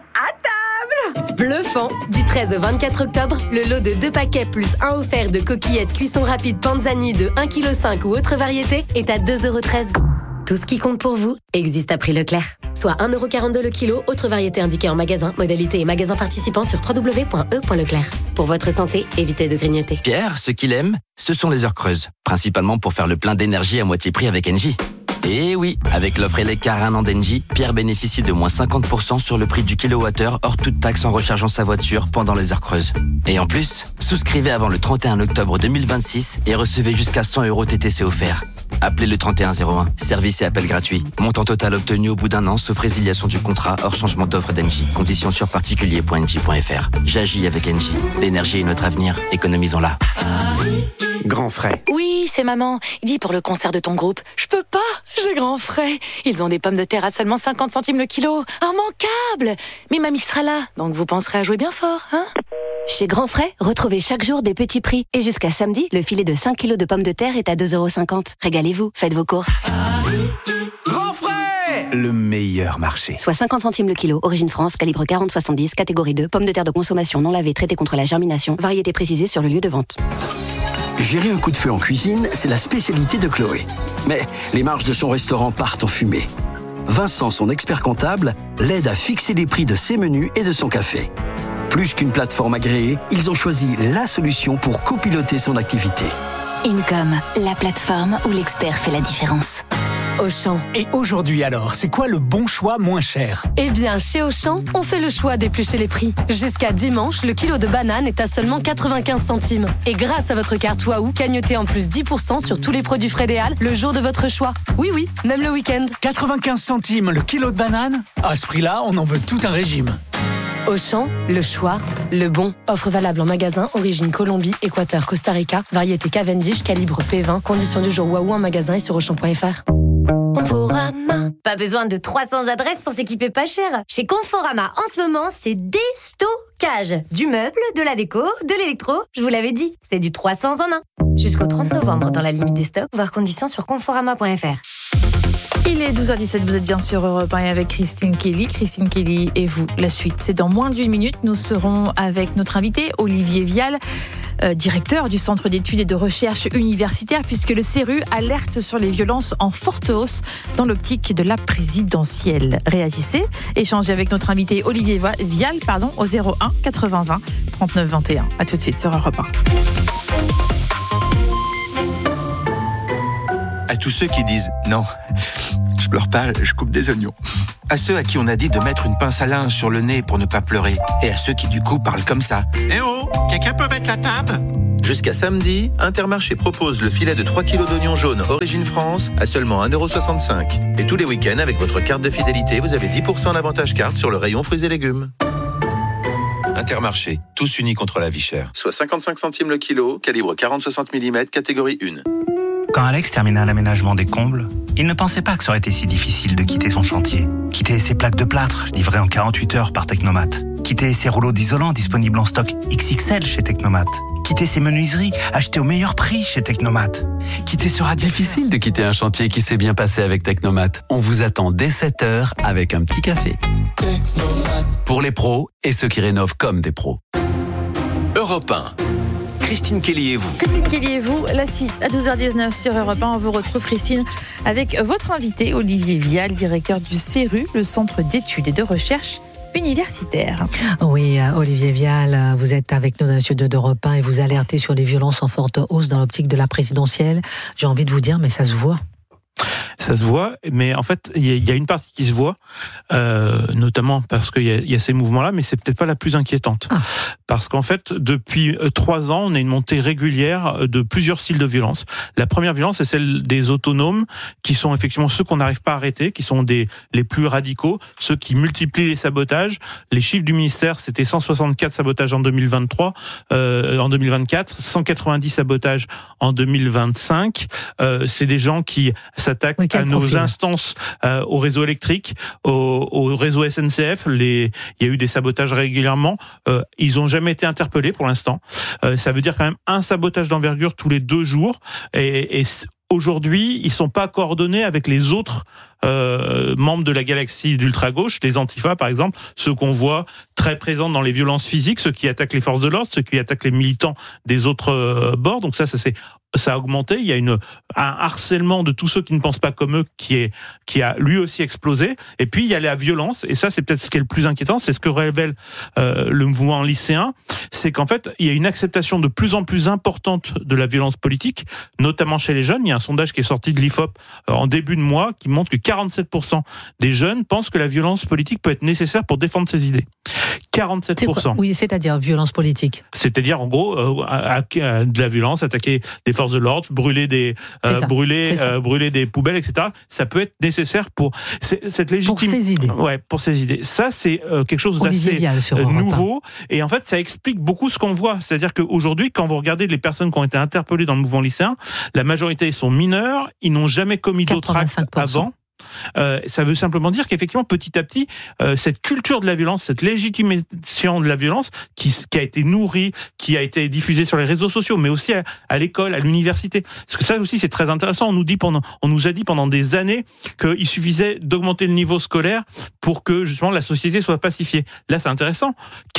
à table. Bluffant. Du 13 au 24 octobre, le lot de 2 paquets plus 1 offert de coquillettes cuisson rapide Panzani de 1,5 kg ou autre variété est à 2,13 €. Tout ce qui compte pour vous existe à prix Leclerc. Soit 1,42 € le kilo, autre variété indiquée en magasin, modalité et magasin participant sur www.e.leclerc. Pour votre santé, évitez de grignoter. Pierre, ce qu'il aime, ce sont les heures creuses. Principalement pour faire le plein d'énergie à moitié prix avec Engie. Et oui, avec l'offre Eleccar 1 an d'Engie, Pierre bénéficie de moins 50% sur le prix du kilowattheure hors toute taxe en rechargeant sa voiture pendant les heures creuses. Et en plus, souscrivez avant le 31 octobre 2026 et recevez jusqu'à 100 € TTC offerts. Appelez le 3101, service et appel gratuit. Montant total obtenu au bout d'un an, sauf résiliation du contrat hors changement d'offre d'Engie. Conditions sur particulier.engie.fr. J'agis avec Engie. L'énergie est notre avenir, économisons-la. Grand frais. Oui, c'est maman. Dis pour le concert de ton groupe. Je peux pas, j'ai grand frais. Ils ont des pommes de terre à seulement 50 centimes le kilo. Immanquable. Mais mamie sera là, donc vous penserez à jouer bien fort, hein ? Chez Grand Frais, retrouvez chaque jour des petits prix. Et jusqu'à samedi, le filet de 5 kg de pommes de terre est à 2,50 €. Régalez-vous, faites vos courses. Grand frais ! Le meilleur marché. Soit 50 centimes le kilo. Origine France, calibre 40-70, catégorie 2. Pommes de terre de consommation non lavées, traitées contre la germination. Variété précisée sur le lieu de vente. Gérer un coup de feu en cuisine, c'est la spécialité de Chloé. Mais les marges de son restaurant partent en fumée. Vincent, son expert comptable, l'aide à fixer les prix de ses menus et de son café. Plus qu'une plateforme agréée, ils ont choisi la solution pour copiloter son activité. Income, la plateforme où l'expert fait la différence. Auchan. Et aujourd'hui alors, c'est quoi le bon choix moins cher ? Eh bien, chez Auchan, on fait le choix d'éplucher les prix. Jusqu'à dimanche, le kilo de banane est à seulement 95 centimes. Et grâce à votre carte Waouh, cagnotez en plus 10% sur tous les produits Frédéal le jour de votre choix. Oui, même le week-end. 95 centimes le kilo de banane ? À ce prix-là, on en veut tout un régime. Auchan, le choix, le bon. Offre valable en magasin, origine Colombie, Équateur, Costa Rica, variété Cavendish, calibre P20, conditions du jour Waouh en magasin et sur Auchan.fr. Conforama. Pas besoin de 300 adresses pour s'équiper pas cher. Chez Conforama, en ce moment, c'est déstockage. Du meuble, de la déco, de l'électro. Je vous l'avais dit, c'est du 300 en 1. Jusqu'au 30 novembre, dans la limite des stocks, voir conditions sur conforama.fr. Il est 12h17, vous êtes bien sur Europe 1 et avec Christine Kelly. Christine Kelly et vous, la suite, c'est dans moins d'une minute. Nous serons avec notre invité, Olivier Vial, directeur du Centre d'études et de recherche universitaire, puisque le CERU alerte sur les violences en forte hausse dans l'optique de la présidentielle. Réagissez, échangez avec notre invité Olivier Vial au 01 80 20 39 21. A tout de suite sur Europe 1. À tous ceux qui disent « Non, je pleure pas, je coupe des oignons ». À ceux à qui on a dit de mettre une pince à linge sur le nez pour ne pas pleurer. Et à ceux qui du coup parlent comme ça. « Eh oh, quelqu'un peut mettre la table ?» Jusqu'à samedi, Intermarché propose le filet de 3 kg d'oignons jaunes Origine France à seulement 1,65 €. Et tous les week-ends, avec votre carte de fidélité, vous avez 10% d'avantage carte sur le rayon fruits et légumes. Intermarché, tous unis contre la vie chère. Soit 55 centimes le kilo, calibre 40-60 mm, catégorie 1. Quand Alex terminait l'aménagement des combles, il ne pensait pas que ça aurait été si difficile de quitter son chantier. Quitter ses plaques de plâtre, livrées en 48 heures par Technomat. Quitter ses rouleaux d'isolant disponibles en stock XXL chez Technomat. Quitter ses menuiseries, achetées au meilleur prix chez Technomat. Quitter sera difficile de quitter un chantier qui s'est bien passé avec Technomat. On vous attend dès 7h avec un petit café. Technomat. Pour les pros et ceux qui rénovent comme des pros. Europe 1. Christine Kelly et vous. Christine Kelly et vous, la suite à 12h19 sur Europe 1. On vous retrouve, Christine, avec votre invité, Olivier Vial, directeur du CERU, le Centre d'études et de recherche universitaire. Oui, Olivier Vial, vous êtes avec nous dans le studio d'Europe 1 et vous alertez sur les violences en forte hausse dans l'optique de la présidentielle. J'ai envie de vous dire, mais ça se voit. Ça se voit, mais en fait, il y a une partie qui se voit, notamment parce qu'il y a ces mouvements-là, mais c'est peut-être pas la plus inquiétante. Parce qu'en fait, depuis 3 ans, on a une montée régulière de plusieurs styles de violence. La première violence, c'est celle des autonomes, qui sont effectivement ceux qu'on n'arrive pas à arrêter, qui sont les plus radicaux, ceux qui multiplient les sabotages. Les chiffres du ministère, c'était 164 sabotages en 2023, en 2024, 190 sabotages en 2025. C'est des gens qui s'attaquent à nos instances, au réseau électrique, au réseau SNCF. Il y a eu des sabotages régulièrement. Ils ont jamais été interpellés pour l'instant. Ça veut dire quand même un sabotage d'envergure tous les 2 jours. Et aujourd'hui, ils sont pas coordonnés avec les autres membres de la galaxie d'ultra-gauche, les Antifa par exemple, ceux qu'on voit très présents dans les violences physiques, ceux qui attaquent les forces de l'ordre, ceux qui attaquent les militants des autres bords. Donc ça a augmenté. Il y a un harcèlement de tous ceux qui ne pensent pas comme eux qui a lui aussi explosé. Et puis il y a la violence, et ça c'est peut-être ce qui est le plus inquiétant, c'est ce que révèle le mouvement lycéen, c'est qu'en fait il y a une acceptation de plus en plus importante de la violence politique, notamment chez les jeunes. Il y a un sondage qui est sorti de l'IFOP en début de mois qui montre que 47% des jeunes pensent que la violence politique peut être nécessaire pour défendre ses idées. 47%. Oui, c'est-à-dire violence politique. C'est-à-dire en gros de la violence, attaquer des forces de l'ordre, brûler des poubelles, etc. Ça peut être nécessaire pour cette légitime. Pour ses idées. Ouais, pour ses idées. Ça c'est quelque chose d'assez nouveau, et en fait ça explique beaucoup ce qu'on voit. C'est-à-dire qu'aujourd'hui, quand vous regardez les personnes qui ont été interpellées dans le mouvement lycéen, la majorité sont mineurs, ils n'ont jamais commis d'autres actes avant. Ça veut simplement dire qu'effectivement, petit à petit, cette culture de la violence, cette légitimation de la violence qui a été nourrie, qui a été diffusée sur les réseaux sociaux, mais aussi à l'école, à l'université. Parce que ça aussi, c'est très intéressant. On nous a dit pendant des années qu'il suffisait d'augmenter le niveau scolaire pour que justement la société soit pacifiée. Là, c'est intéressant.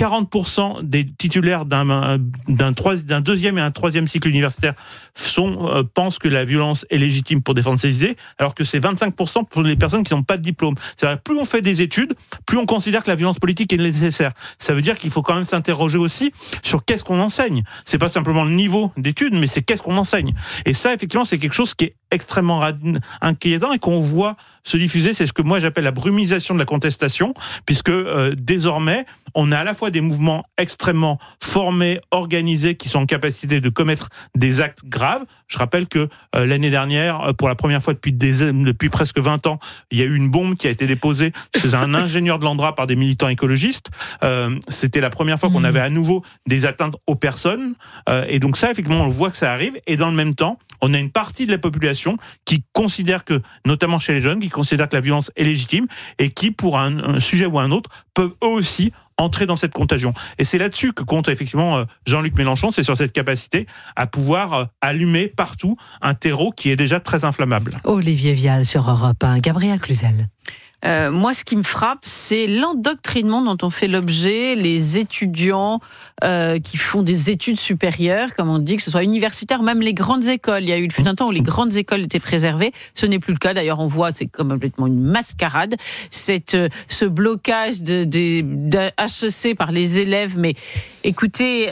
40% des titulaires d'un deuxième et un troisième cycle universitaire pensent que la violence est légitime pour défendre ses idées, alors que c'est 25% pour les personnes qui n'ont pas de diplôme. C'est-à-dire, plus on fait des études, plus on considère que la violence politique est nécessaire. Ça veut dire qu'il faut quand même s'interroger aussi sur qu'est-ce qu'on enseigne. C'est pas simplement le niveau d'études, mais c'est qu'est-ce qu'on enseigne. Et ça, effectivement, c'est quelque chose qui est extrêmement inquiétant et qu'on voit se diffuser. C'est ce que moi j'appelle la brumisation de la contestation, puisque désormais, on a à la fois des mouvements extrêmement formés, organisés, qui sont en capacité de commettre des actes graves. Je rappelle que l'année dernière, pour la première fois depuis presque 20 ans, il y a eu une bombe qui a été déposée chez un ingénieur de l'Andra par des militants écologistes. C'était la première fois qu'on avait à nouveau des atteintes aux personnes. Et donc ça, effectivement, on voit que ça arrive. Et dans le même temps, on a une partie de la population éducation qui considèrent que, notamment chez les jeunes, qui considèrent que la violence est légitime et qui, pour un sujet ou un autre, peuvent eux aussi entrer dans cette contagion. Et c'est là-dessus que compte effectivement Jean-Luc Mélenchon, c'est sur cette capacité à pouvoir allumer partout un terreau qui est déjà très inflammable. Olivier Vial sur Europe 1, Gabriel Cluzel. Moi, ce qui me frappe, c'est l'endoctrinement dont on fait l'objet les étudiants qui font des études supérieures, comme on dit, que ce soit universitaire, même les grandes écoles. Il y a eu le fut un temps où les grandes écoles étaient préservées. Ce n'est plus le cas. D'ailleurs, on voit, c'est complètement une mascarade. Ce blocage de HEC par les élèves. Mais écoutez,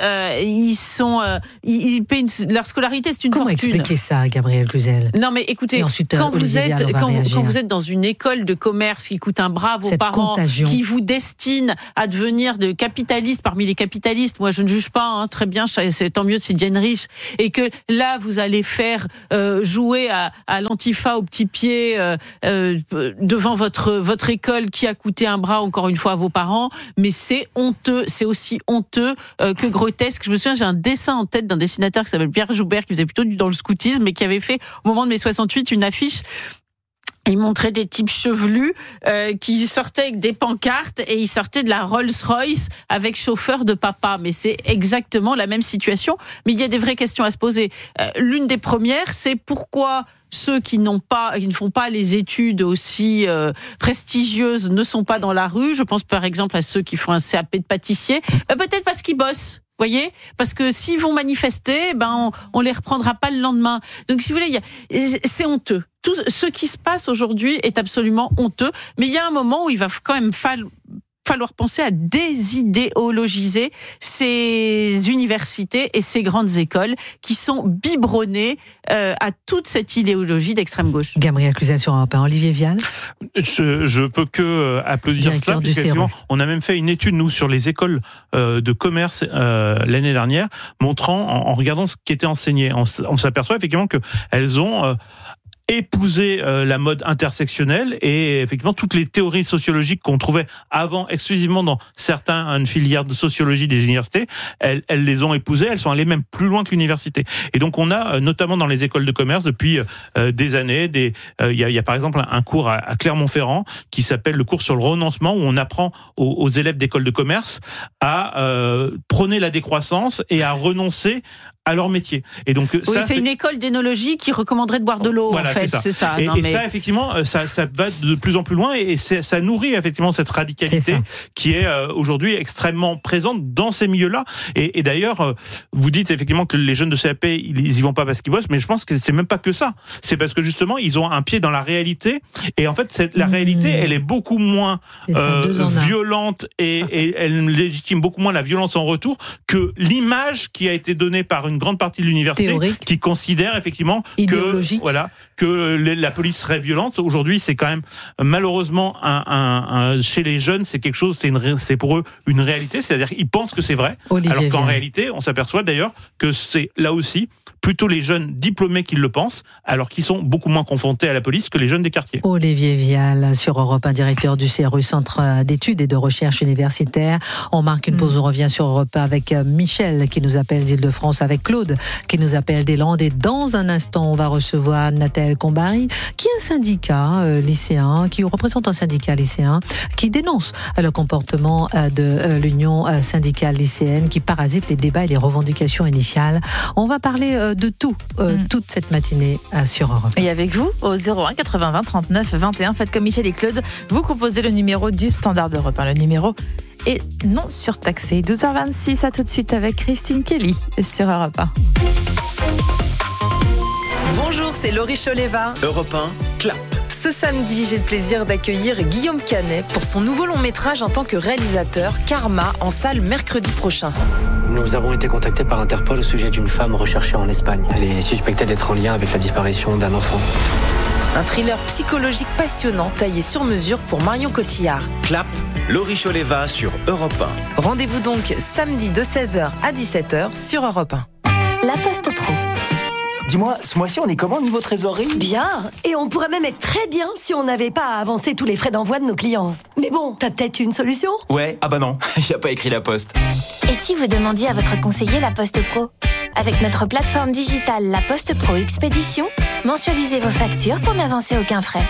ils payent leur scolarité, c'est une fortune. Comment expliquer ça, Gabriel Cluzel? Non, mais écoutez, ensuite, quand vous êtes dans une école de commerce qui coûte un bras à vos parents, qui vous destine à devenir de capitalistes parmi les capitalistes. Moi, je ne juge pas, très bien, c'est tant mieux s'ils deviennent riches. Et que là, vous allez faire jouer à l'antifa au petit pied devant votre école qui a coûté un bras, encore une fois, à vos parents. Mais c'est honteux, c'est aussi honteux que grotesque. Je me souviens, j'ai un dessin en tête d'un dessinateur qui s'appelle Pierre Joubert, qui faisait plutôt dans le scoutisme, mais qui avait fait, au moment de mai 68, une affiche. Il montrait des types chevelus qui sortaient avec des pancartes et ils sortaient de la Rolls-Royce avec chauffeur de papa. Mais c'est exactement la même situation. Mais il y a des vraies questions à se poser. L'une des premières, c'est pourquoi ceux qui ne font pas les études aussi prestigieuses ne sont pas dans la rue. Je pense par exemple à ceux qui font un CAP de pâtissier. Peut-être parce qu'ils bossent. Voyez, parce que s'ils vont manifester, on les reprendra pas le lendemain. Donc, si vous voulez, c'est honteux. Tout ce qui se passe aujourd'hui est absolument honteux. Mais il y a un moment où il va quand même falloir penser à désidéologiser ces universités et ces grandes écoles qui sont biberonnées à toute cette idéologie d'extrême gauche. Gabriel Cluzel sur Europe 1. Olivier Vial. Je peux que applaudir cela, puisqu'effectivement, on a même fait une étude, nous, sur les écoles de commerce l'année dernière, montrant, en regardant ce qui était enseigné, on s'aperçoit effectivement qu'elles ont épouser la mode intersectionnelle et effectivement toutes les théories sociologiques qu'on trouvait avant exclusivement dans certaines filières de sociologie des universités, elles les ont épousées, elles sont allées même plus loin que l'université. Et donc on a notamment dans les écoles de commerce depuis des années, il y a par exemple un cours à Clermont-Ferrand qui s'appelle le cours sur le renoncement, où on apprend aux élèves d'écoles de commerce à prôner la décroissance et à renoncer à leur métier. Et donc oui, c'est une école d'énologie qui recommanderait de boire de l'eau, voilà, en fait, c'est ça. Et ça, effectivement, ça va de plus en plus loin et ça nourrit effectivement cette radicalité qui est aujourd'hui extrêmement présente dans ces milieux-là. Et d'ailleurs, vous dites effectivement que les jeunes de CAP, ils y vont pas parce qu'ils bossent, mais je pense que c'est même pas que ça. C'est parce que justement, ils ont un pied dans la réalité. Et en fait, la réalité, elle est beaucoup moins violente et elle légitime beaucoup moins la violence en retour que l'image qui a été donnée par une grande partie de l'université qui considère effectivement que la police serait violente. Aujourd'hui, c'est quand même malheureusement chez les jeunes, c'est quelque chose, c'est pour eux une réalité, c'est-à-dire qu'ils pensent que c'est vrai, alors qu'en réalité, on s'aperçoit d'ailleurs que c'est là aussi plutôt les jeunes diplômés qui le pensent, alors qu'ils sont beaucoup moins confrontés à la police que les jeunes des quartiers. Olivier Vial sur Europe 1, directeur du CRU, Centre d'études et de recherche universitaire. On marque une pause, on revient sur Europe 1 avec Michel qui nous appelle d'Île-de-France, avec Claude qui nous appelle des Landes, et dans un instant on va recevoir Nathalie Combari qui est un syndicat lycéen, qui représente un syndicat lycéen qui dénonce le comportement de l'union syndicale lycéenne qui parasite les débats et les revendications initiales. On va parler de tout, toute cette matinée sur Europe. Et avec vous, au 01 80 20 39 21, faites comme Michel et Claude, vous composez le numéro du Standard d'Europe 1. Le numéro est non surtaxé. 12h26, à tout de suite avec Christine Kelly sur Europe 1. Bonjour, c'est Laurie Choleva. Europe 1, clap. Ce samedi, j'ai le plaisir d'accueillir Guillaume Canet pour son nouveau long métrage en tant que réalisateur, Karma, en salle mercredi prochain. Nous avons été contactés par Interpol au sujet d'une femme recherchée en Espagne. Elle est suspectée d'être en lien avec la disparition d'un enfant. Un thriller psychologique passionnant, taillé sur mesure pour Marion Cotillard. Clap, Laurie Choleva sur Europe 1. Rendez-vous donc samedi de 16h à 17h sur Europe 1. La Poste Pro. Dis-moi, ce mois-ci, on est comment niveau trésorerie ? Bien, et on pourrait même être très bien si on n'avait pas à avancer tous les frais d'envoi de nos clients. Mais bon, t'as peut-être une solution ? Ouais, ah bah non, il n'y a pas écrit La Poste. Et si vous demandiez à votre conseiller La Poste Pro ? Avec notre plateforme digitale La Poste Pro Expédition, mensualisez vos factures pour n'avancer aucun frais.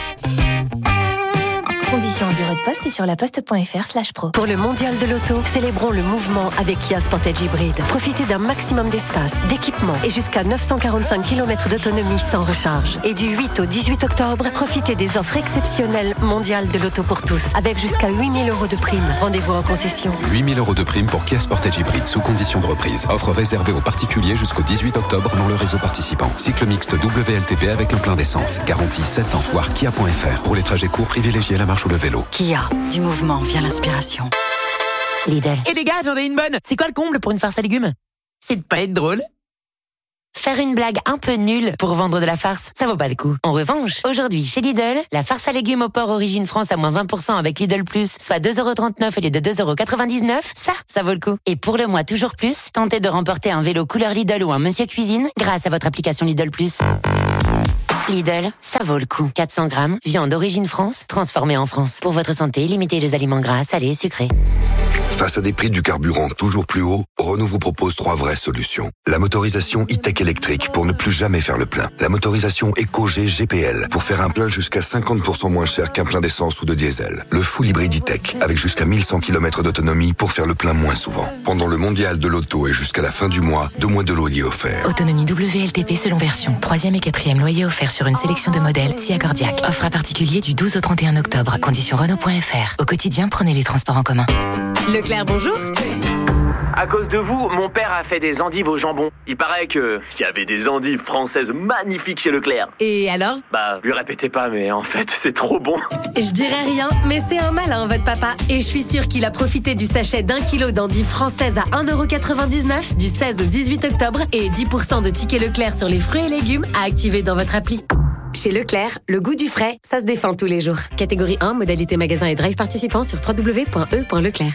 Conditions en bureau de poste et sur laposte.fr/pro. Pour le mondial de l'auto, célébrons le mouvement avec Kia Sportage Hybride. Profitez d'un maximum d'espace, d'équipement et jusqu'à 945 km d'autonomie sans recharge. Et du 8 au 18 octobre, profitez des offres exceptionnelles mondiales de l'auto pour tous, avec jusqu'à 8 000 € de prime. Rendez-vous en concession. 8 000 € de prime pour Kia Sportage Hybride sous condition de reprise. Offre réservée aux particuliers jusqu'au 18 octobre dans le réseau participant. Cycle mixte WLTP avec un plein d'essence. Garantie 7 ans. Voir kia.fr. Pour les trajets courts, privilégiez la marche ou le vélo. Kia, du mouvement vient l'inspiration. Lidl. Et les gars, j'en ai une bonne. C'est quoi le comble pour une farce à légumes? C'est de pas être drôle. Faire une blague un peu nulle pour vendre de la farce, ça vaut pas le coup. En revanche, aujourd'hui, chez Lidl, la farce à légumes au porc Origine France à moins 20% avec Lidl Plus, soit 2,39 € au lieu de 2,99 €, ça vaut le coup. Et pour le mois toujours plus, tentez de remporter un vélo couleur Lidl ou un Monsieur Cuisine grâce à votre application Lidl Plus. Lidl, ça vaut le coup. 400 grammes, viande Origine France, transformée en France. Pour votre santé, limitez les aliments gras, salés et sucrés. Face à des prix du carburant toujours plus hauts, Renault vous propose 3 vraies solutions. La motorisation e-tech électrique pour ne plus jamais faire le plein. La motorisation EcoG GPL pour faire un plein jusqu'à 50% moins cher qu'un plein d'essence ou de diesel. Le full hybride e-tech avec jusqu'à 1100 km d'autonomie pour faire le plein moins souvent. Pendant le mondial de l'auto et jusqu'à la fin du mois, 2 mois de loyer offerts. Autonomie WLTP selon version. 3e et 4e loyer offert sur une sélection de modèles si accordiaque. Offre à particulier du 12 au 31 octobre. Conditions Renault.fr. Au quotidien, prenez les transports en commun. Leclerc, bonjour. À cause de vous, mon père a fait des endives au jambon. Il paraît qu'il y avait des endives françaises magnifiques chez Leclerc. Et alors? Lui répétez pas, mais en fait, c'est trop bon. Je dirais rien, mais c'est un malin, votre papa. Et je suis sûre qu'il a profité du sachet d'1 kilo d'endives françaises à 1,99 € du 16 au 18 octobre et 10% de tickets Leclerc sur les fruits et légumes à activer dans votre appli. Chez Leclerc, le goût du frais, ça se défend tous les jours. Catégorie 1, modalité magasin et drive participant sur www.e.leclerc.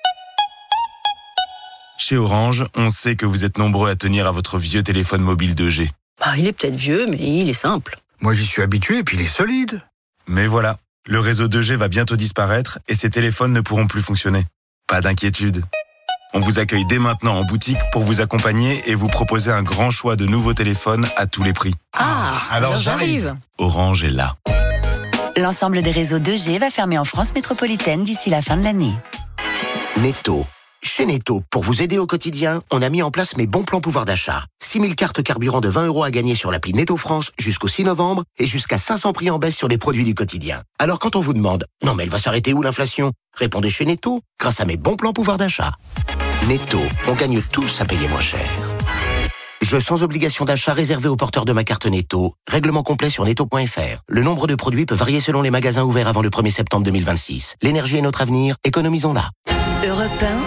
Chez Orange, on sait que vous êtes nombreux à tenir à votre vieux téléphone mobile 2G. Il est peut-être vieux, mais il est simple. Moi, j'y suis habitué, et puis il est solide. Mais voilà, le réseau 2G va bientôt disparaître et ces téléphones ne pourront plus fonctionner. Pas d'inquiétude. On vous accueille dès maintenant en boutique pour vous accompagner et vous proposer un grand choix de nouveaux téléphones à tous les prix. Alors j'arrive. Orange est là. L'ensemble des réseaux 2G va fermer en France métropolitaine d'ici la fin de l'année. Netto. Chez Netto, pour vous aider au quotidien, on a mis en place mes bons plans pouvoir d'achat. 6 000 cartes carburant de 20 € à gagner sur l'appli Netto France jusqu'au 6 novembre et jusqu'à 500 prix en baisse sur les produits du quotidien. Alors quand on vous demande « Non mais elle va s'arrêter où l'inflation ?» Répondez chez Netto, grâce à mes bons plans pouvoir d'achat. Netto, on gagne tous à payer moins cher. Jeu sans obligation d'achat réservé aux porteurs de ma carte Netto. Règlement complet sur netto.fr. Le nombre de produits peut varier selon les magasins ouverts avant le 1er septembre 2026. L'énergie est notre avenir, économisons-la. Europe 1.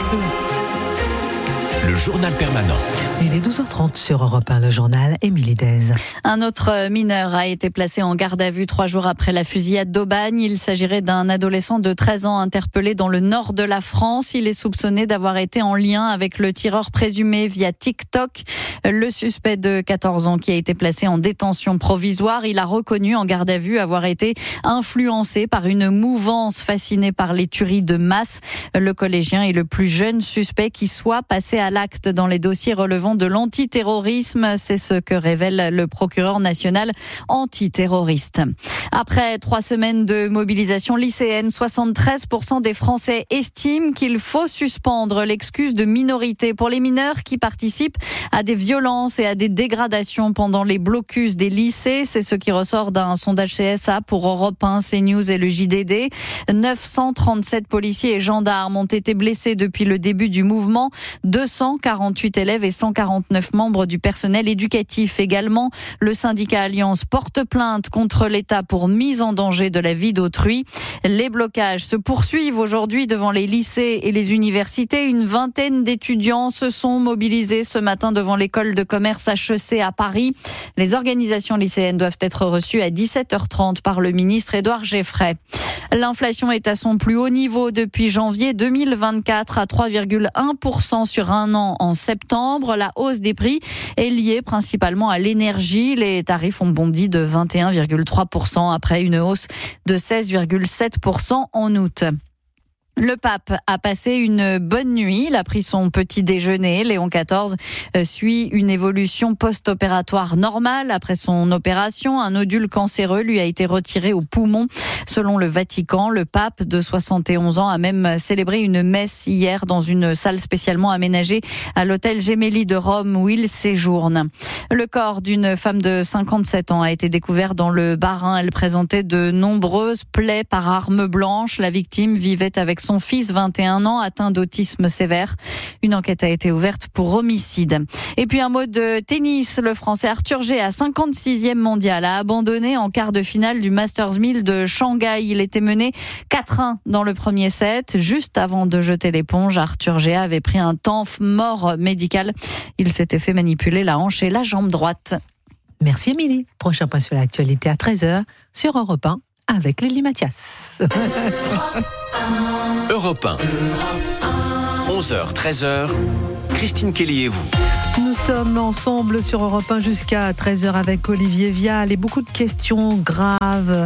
Le journal permanent. Il est 12h30 sur Europe 1, le journal, Émilie Dez. Un autre mineur a été placé en garde à vue 3 jours après la fusillade d'Aubagne. Il s'agirait d'un adolescent de 13 ans interpellé dans le nord de la France. Il est soupçonné d'avoir été en lien avec le tireur présumé via TikTok. Le suspect de 14 ans qui a été placé en détention provisoire, il a reconnu en garde à vue avoir été influencé par une mouvance fascinée par les tueries de masse. Le collégien est le plus jeune suspect qui soit passé à l'acte dans les dossiers relevant de l'antiterrorisme. C'est ce que révèle le procureur national antiterroriste. Après 3 semaines de mobilisation lycéenne, 73% des Français estiment qu'il faut suspendre l'excuse de minorité pour les mineurs qui participent à des violences et à des dégradations pendant les blocus des lycées. C'est ce qui ressort d'un sondage CSA pour Europe 1, CNews et le JDD. 937 policiers et gendarmes ont été blessés depuis le début du mouvement. 248 élèves et 149 membres du personnel éducatif également. Le syndicat Alliance porte plainte contre l'État pour mise en danger de la vie d'autrui. Les blocages se poursuivent aujourd'hui devant les lycées et les universités. Une vingtaine d'étudiants se sont mobilisés ce matin devant l'école de commerce HEC à Paris. Les organisations lycéennes doivent être reçues à 17h30 par le ministre Édouard Geffray. L'inflation est à son plus haut niveau depuis janvier 2024 à 3,1% sur un an en septembre. La hausse des prix est liée principalement à l'énergie. Les tarifs ont bondi de 21,3% après une hausse de 16,7% en août. Le pape a passé une bonne nuit. Il a pris son petit déjeuner. Léon XIV suit une évolution post-opératoire normale. Après son opération, un nodule cancéreux lui a été retiré au poumon. Selon le Vatican, le pape de 71 ans a même célébré une messe hier dans une salle spécialement aménagée à l'hôtel Gemelli de Rome où il séjourne. Le corps d'une femme de 57 ans a été découvert dans le Bas-Rhin. Elle présentait de nombreuses plaies par arme blanche. La victime vivait avec son fils, 21 ans, atteint d'autisme sévère. Une enquête a été ouverte pour homicide. Et puis un mot de tennis. Le Français Arthur G, à 56e mondial, a abandonné en quart de finale du Masters 1000 de Shanghai. Il était mené 4-1 dans le premier set. Juste avant de jeter l'éponge, Arthur G avait pris un temps mort médical. Il s'était fait manipuler la hanche et la jambe droite. Merci Émilie. Prochain point sur l'actualité à 13h sur Europe 1 avec Lélie Mathias. Europe 1. 11h, 13h. Christine Kelly et vous. Nous sommes ensemble sur Europe 1 jusqu'à 13h avec Olivier Vial et beaucoup de questions graves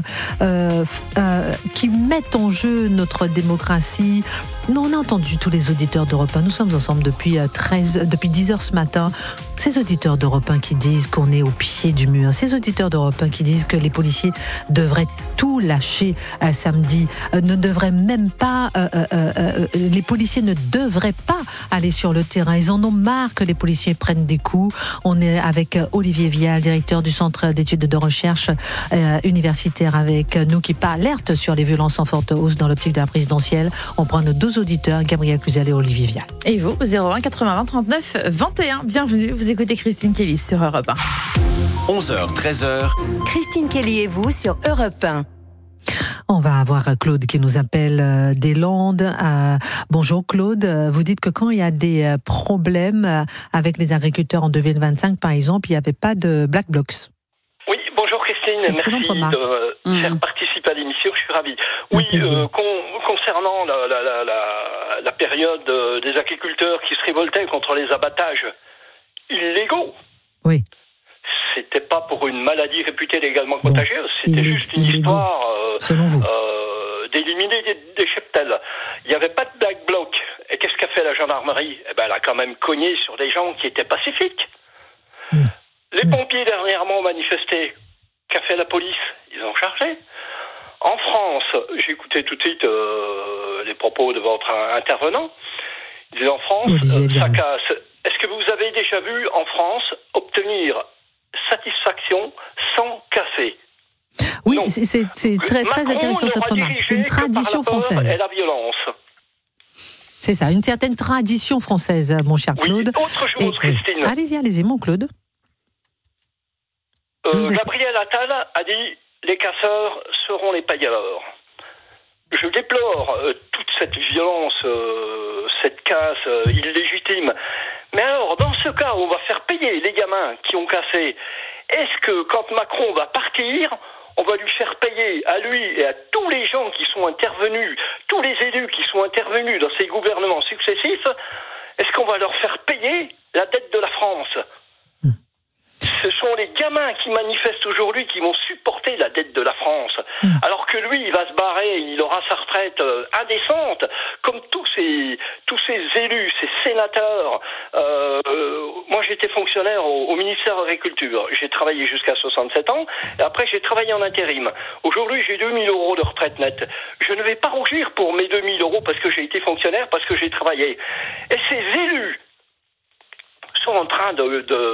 qui mettent en jeu notre démocratie. Non, on a entendu tous les auditeurs d'Europe 1. Nous sommes ensemble depuis 10h ce matin. Ces auditeurs d'Europe 1 qui disent qu'on est au pied du mur. Ces auditeurs d'Europe 1 qui disent que les policiers devraient tout lâcher samedi. Ne devraient même pas... les policiers ne devraient pas aller sur le terrain. Ils en ont marre que les policiers prennent des coups. On est avec Olivier Vial, directeur du Centre d'études de recherche universitaire avec nous, qui alerte sur les violences en forte hausse dans l'optique de la présidentielle. On prend nos deux auditeurs, Gabriel Cluzel et Olivier Vial. Et vous, 01 80 39 21. Bienvenue, vous écoutez Christine Kelly sur Europe 1. 11h, 13h. Christine Kelly et vous sur Europe 1. On va avoir Claude qui nous appelle des Landes. Bonjour Claude, vous dites que quand il y a des problèmes avec les agriculteurs en 2025, par exemple, il n'y avait pas de Black Blocs. Oui, bonjour Christine, excellente merci remarque. de faire participer à l'émission, je suis ravi. Oui, concernant la période des agriculteurs qui se révoltaient contre les abattages illégaux. Oui. C'était pas pour une maladie réputée légalement contagieuse, c'était juste une histoire d'éliminer des cheptels. Il n'y avait pas de black bloc. Et qu'est-ce qu'a fait la gendarmerie ? Eh ben, elle a quand même cogné sur des gens qui étaient pacifiques. Les pompiers dernièrement ont manifesté. Qu'a fait la police ? Ils ont chargé. En France, j'ai écouté tout de suite les propos de votre intervenant. Il dit en France, ça casse. Est-ce que vous avez déjà vu en France obtenir satisfaction sans casser? Oui, c'est très, très intéressant cette remarque. C'est une tradition française. Et la violence. C'est ça, une certaine tradition française, mon cher Claude. Oui, autre chose, Christine. Allez-y, mon Claude. Gabriel Attal a dit « Les casseurs seront les payeurs ». Je déplore toute cette violence, cette casse illégitime. Mais alors, dans ce cas, on va faire payer les gamins qui ont cassé. Est-ce que quand Macron va partir, on va lui faire payer à lui et à tous les gens qui sont intervenus, tous les élus qui sont intervenus dans ces gouvernements successifs, est-ce qu'on va leur faire payer la dette de la France ? Ce sont les gamins qui manifestent aujourd'hui qui vont supporter la dette de la France. Alors que lui, il va se barrer, il aura sa retraite indécente, comme tous ces élus, ces sénateurs. Moi, j'étais fonctionnaire au ministère de l'Agriculture. J'ai travaillé jusqu'à 67 ans, et après, j'ai travaillé en intérim. Aujourd'hui, j'ai 2 000 € de retraite nette. Je ne vais pas rougir pour mes 2 000 € parce que j'ai été fonctionnaire, parce que j'ai travaillé. Et ces élus sont en train de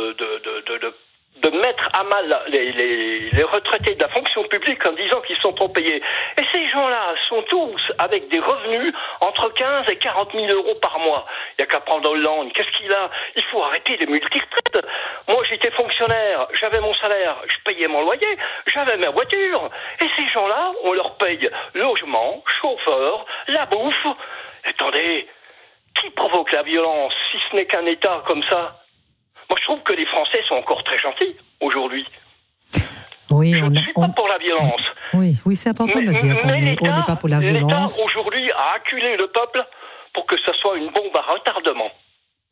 mettre à mal les retraités de la fonction publique en disant qu'ils sont trop payés. Et ces gens-là sont tous avec des revenus entre 15 et 40 000 € par mois. Il n'y a qu'à prendre Hollande. Qu'est-ce qu'il a ? Il faut arrêter les multi-retraites. Moi, j'étais fonctionnaire, j'avais mon salaire, je payais mon loyer, j'avais ma voiture. Et ces gens-là, on leur paye logement, chauffeur, la bouffe. Attendez, qui provoque la violence si ce n'est qu'un État comme ça ? Moi, je trouve que les Français sont encore très gentils aujourd'hui. Oui, je ne suis pas pour la violence. Oui, c'est important de le dire. On n'est pas pour la violence. L'État, aujourd'hui, a acculé le peuple pour que ce soit une bombe à retardement.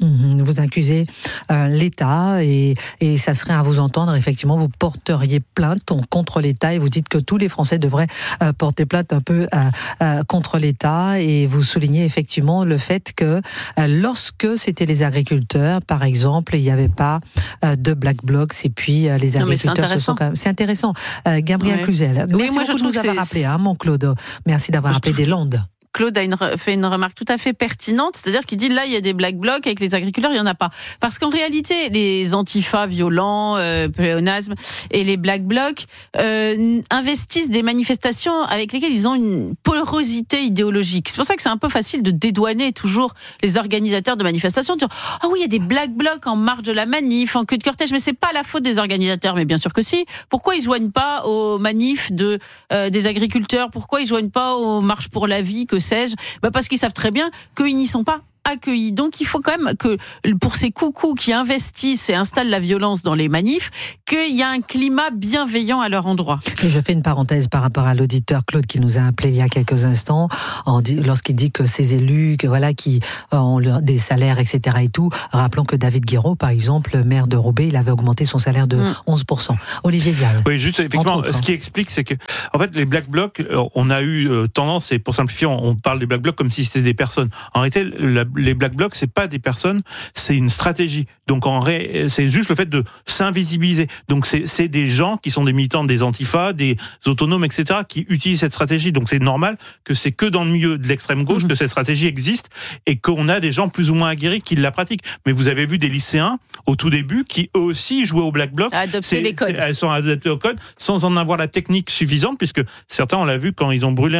Vous accusez l'État et ça serait à vous entendre, effectivement, vous porteriez plainte contre l'État et vous dites que tous les Français devraient porter plainte un peu contre l'État et vous soulignez effectivement le fait que lorsque c'était les agriculteurs, par exemple, il n'y avait pas de Black Blocs et puis les agriculteurs se sont quand même... C'est intéressant. Gabriel Cluzel, merci beaucoup de nous avoir rappelé, mon Claude. Merci d'avoir appelé des Landes. Claude fait une remarque tout à fait pertinente, c'est-à-dire qu'il dit là il y a des black blocs avec les agriculteurs, il y en a pas. Parce qu'en réalité, les antifas violents, pléonasmes et les black blocs investissent des manifestations avec lesquelles ils ont une porosité idéologique. C'est pour ça que c'est un peu facile de dédouaner toujours les organisateurs de manifestations, de dire ah oui il y a des black blocs en marge de la manif, en queue de cortège, mais c'est pas la faute des organisateurs, mais bien sûr que si. Pourquoi ils joignent pas aux manifs des agriculteurs? Pourquoi ils joignent pas aux marches pour la vie, que sais-je? Parce qu'ils savent très bien qu'ils n'y sont pas accueillis. Donc il faut quand même que pour ces coucous qui investissent et installent la violence dans les manifs, qu'il y a un climat bienveillant à leur endroit. Et je fais une parenthèse par rapport à l'auditeur Claude qui nous a appelé il y a quelques instants, lorsqu'il dit que ces élus, qui ont des salaires, etc. et tout, rappelons que David Guiraud, par exemple, maire de Roubaix, il avait augmenté son salaire de 11%. Olivier Vial. Oui, juste effectivement, ce qui explique, c'est que en fait les Black Blocs, on a eu tendance, et pour simplifier, on parle des Black Blocs comme si c'était des personnes. En réalité, les Black Blocs, c'est pas des personnes, c'est une stratégie. Donc c'est juste le fait de s'invisibiliser. Donc c'est des gens qui sont des militants des antifas, des autonomes, etc., qui utilisent cette stratégie. Donc c'est normal que c'est que dans le milieu de l'extrême gauche que cette stratégie existe et qu'on a des gens plus ou moins aguerris qui la pratiquent. Mais vous avez vu des lycéens au tout début qui eux aussi jouaient au Black Bloc. Adopter les codes. Elles sont adaptées au code sans en avoir la technique suffisante, puisque certains, on l'a vu quand ils ont brûlé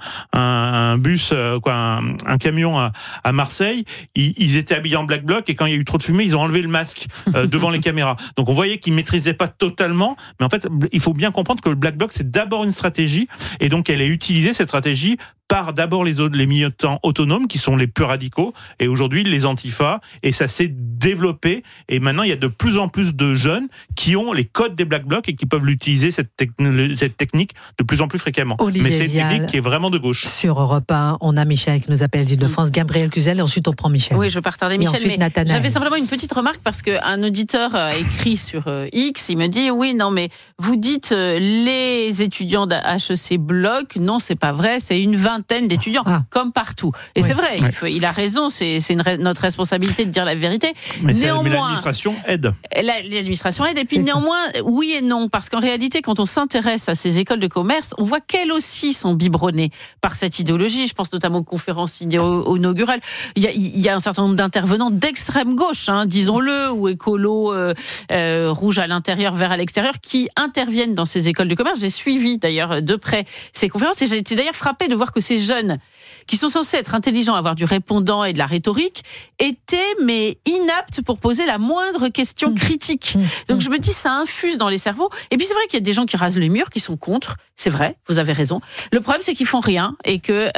un bus, un camion à Marseille, ils étaient habillés en Black Bloc et quand il y a eu trop de fumée, ils ont enlevé le masque devant les caméras. Donc on voyait qu'ils maîtrisaient pas totalement, mais en fait, il faut bien comprendre que le Black Bloc, c'est d'abord une stratégie et donc elle est utilisée, cette stratégie, par d'abord les militants autonomes qui sont les plus radicaux et aujourd'hui les antifas, et ça s'est développé et maintenant il y a de plus en plus de jeunes qui ont les codes des Black Blocs et qui peuvent l'utiliser cette technique de plus en plus fréquemment. Olivier Mais c'est une Vial, technique qui est vraiment de gauche. Sur Europe 1, on a Michel qui nous appelle d'Île-de-France, Gabriel Cluzel et ensuite on prend Michel. Oui, je veux pas retarder Michel, mais Nathanaël. j'avais simplement une petite remarque parce qu'un auditeur a écrit sur X, il me dit oui, non mais vous dites les étudiants d'HEC Bloc, non c'est pas vrai, c'est une vingtaine d'étudiants. Comme partout. Et c'est vrai, il a raison, c'est notre responsabilité de dire la vérité. Mais l'administration aide. L'administration aide, et puis néanmoins, oui et non, parce qu'en réalité, quand on s'intéresse à ces écoles de commerce, on voit qu'elles aussi sont biberonnées par cette idéologie. Je pense notamment aux conférences inaugurales. Il y a un certain nombre d'intervenants d'extrême gauche, disons-le, ou écolo, rouge à l'intérieur, vert à l'extérieur, qui interviennent dans ces écoles de commerce. J'ai suivi d'ailleurs de près ces conférences, et j'ai été d'ailleurs frappée de voir que ces jeunes qui sont censés être intelligents, avoir du répondant et de la rhétorique, étaient mais inaptes pour poser la moindre question critique. Donc je me dis, ça infuse dans les cerveaux. Et puis c'est vrai qu'il y a des gens qui rasent les murs, qui sont contre. C'est vrai, vous avez raison. Le problème, c'est qu'ils font rien et que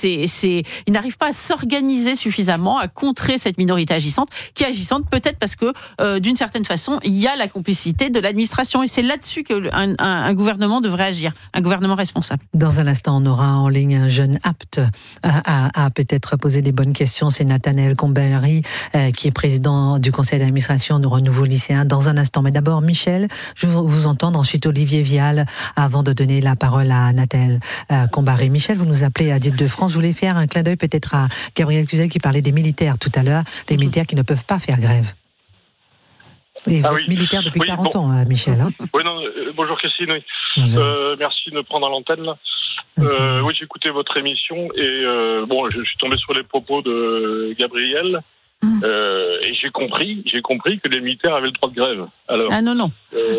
ils n'arrivent pas à s'organiser suffisamment, à contrer cette minorité agissante, qui est agissante peut-être parce que d'une certaine façon, il y a la complicité de l'administration. Et c'est là-dessus qu'un gouvernement devrait agir, un gouvernement responsable. Dans un instant, on aura en ligne un jeune apte à peut-être poser des bonnes questions. C'est Nathanaël Combary, qui est président du conseil d'administration de Renouveau Lycéen. Dans un instant. Mais d'abord, Michel, je veux vous entendre. Ensuite, Olivier Vial, avant de donner la parole à Nathanaël Combary. Michel, vous nous appelez à d'Île-de-France. Vous voulez faire un clin d'œil peut-être à Gabriel Cluzel qui parlait des militaires tout à l'heure, les militaires qui ne peuvent pas faire grève. Et vous êtes militaire depuis 40 ans, Michel. Oui, non, bonjour Christine. Oui. Merci de me prendre à l'antenne. Là. Oui, j'ai écouté votre émission et je suis tombé sur les propos de Gabriel et j'ai compris que les militaires avaient le droit de grève. Alors, ah non.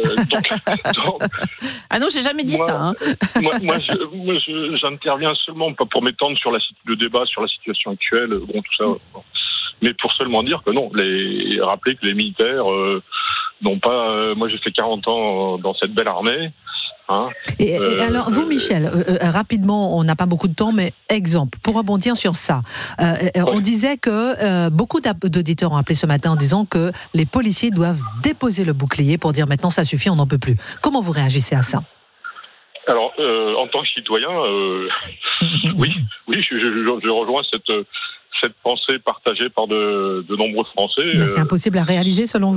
Ah non, j'ai jamais dit ça. Moi, j'interviens seulement pas pour m'étendre sur le débat sur la situation actuelle, tout ça. Mais pour seulement dire que non, rappeler que les militaires n'ont pas... moi, j'ai fait 40 ans dans cette belle armée. Et alors, vous, Michel, rapidement, on n'a pas beaucoup de temps, mais exemple, pour rebondir sur ça, on disait que beaucoup d'auditeurs ont appelé ce matin en disant que les policiers doivent déposer le bouclier pour dire maintenant ça suffit, on n'en peut plus. Comment vous réagissez à ça ? Alors, en tant que citoyen, oui, je rejoins cette pensée partagée par de nombreux Français. Mais c'est impossible à réaliser selon vous ?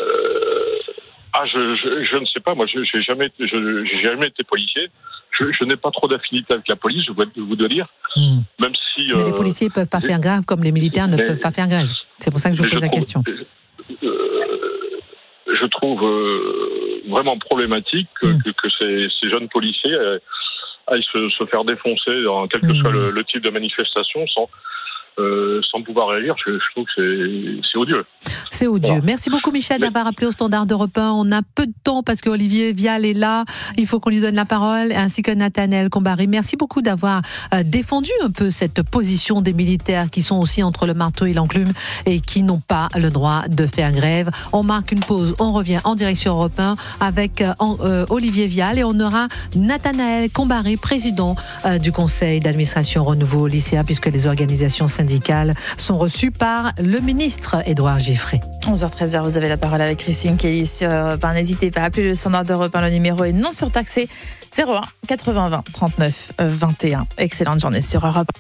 Je ne sais pas. Moi, j'ai jamais été policier. Je n'ai pas trop d'affinité avec la police, je vous dois dire. Même si. Mais les policiers ne peuvent pas faire grève comme les militaires ne peuvent pas faire grève. C'est pour ça que je vous pose la question. Je trouve vraiment problématique que ces jeunes policiers aillent se faire défoncer dans quel que soit le type de manifestation sans pouvoir réagir. Je trouve que c'est odieux. C'est odieux. Voilà. Merci beaucoup Michel d'avoir appelé au Standard d'Europe 1. On a peu de temps parce que Olivier Vial est là. Il faut qu'on lui donne la parole, ainsi que Nathanaël Combary. Merci beaucoup d'avoir défendu un peu cette position des militaires qui sont aussi entre le marteau et l'enclume et qui n'ont pas le droit de faire grève. On marque une pause, on revient en direction Europe 1 avec Olivier Vial et on aura Nathanaël Combary, président du conseil d'administration Renouveau Lycéen, puisque les organisations syndicales sont reçues par le ministre Édouard Giffray. 11h-13h, vous avez la parole avec Christine Kelly sur Europe 1. N'hésitez pas à appeler le Standard d'Europe 1, le numéro est non surtaxé 01 80 20 39 21. Excellente journée sur Europe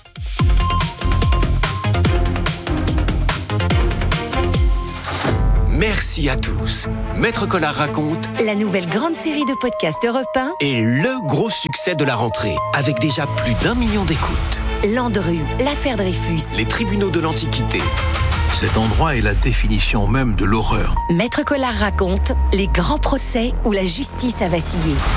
1. Merci à tous. Maître Collard raconte la nouvelle grande série de podcasts Europe 1 et le gros succès de la rentrée, avec déjà plus d'1 million d'écoutes. Landru, l'affaire Dreyfus, les tribunaux de l'Antiquité. Cet endroit est la définition même de l'horreur. Maître Collard raconte les grands procès où la justice a vacillé.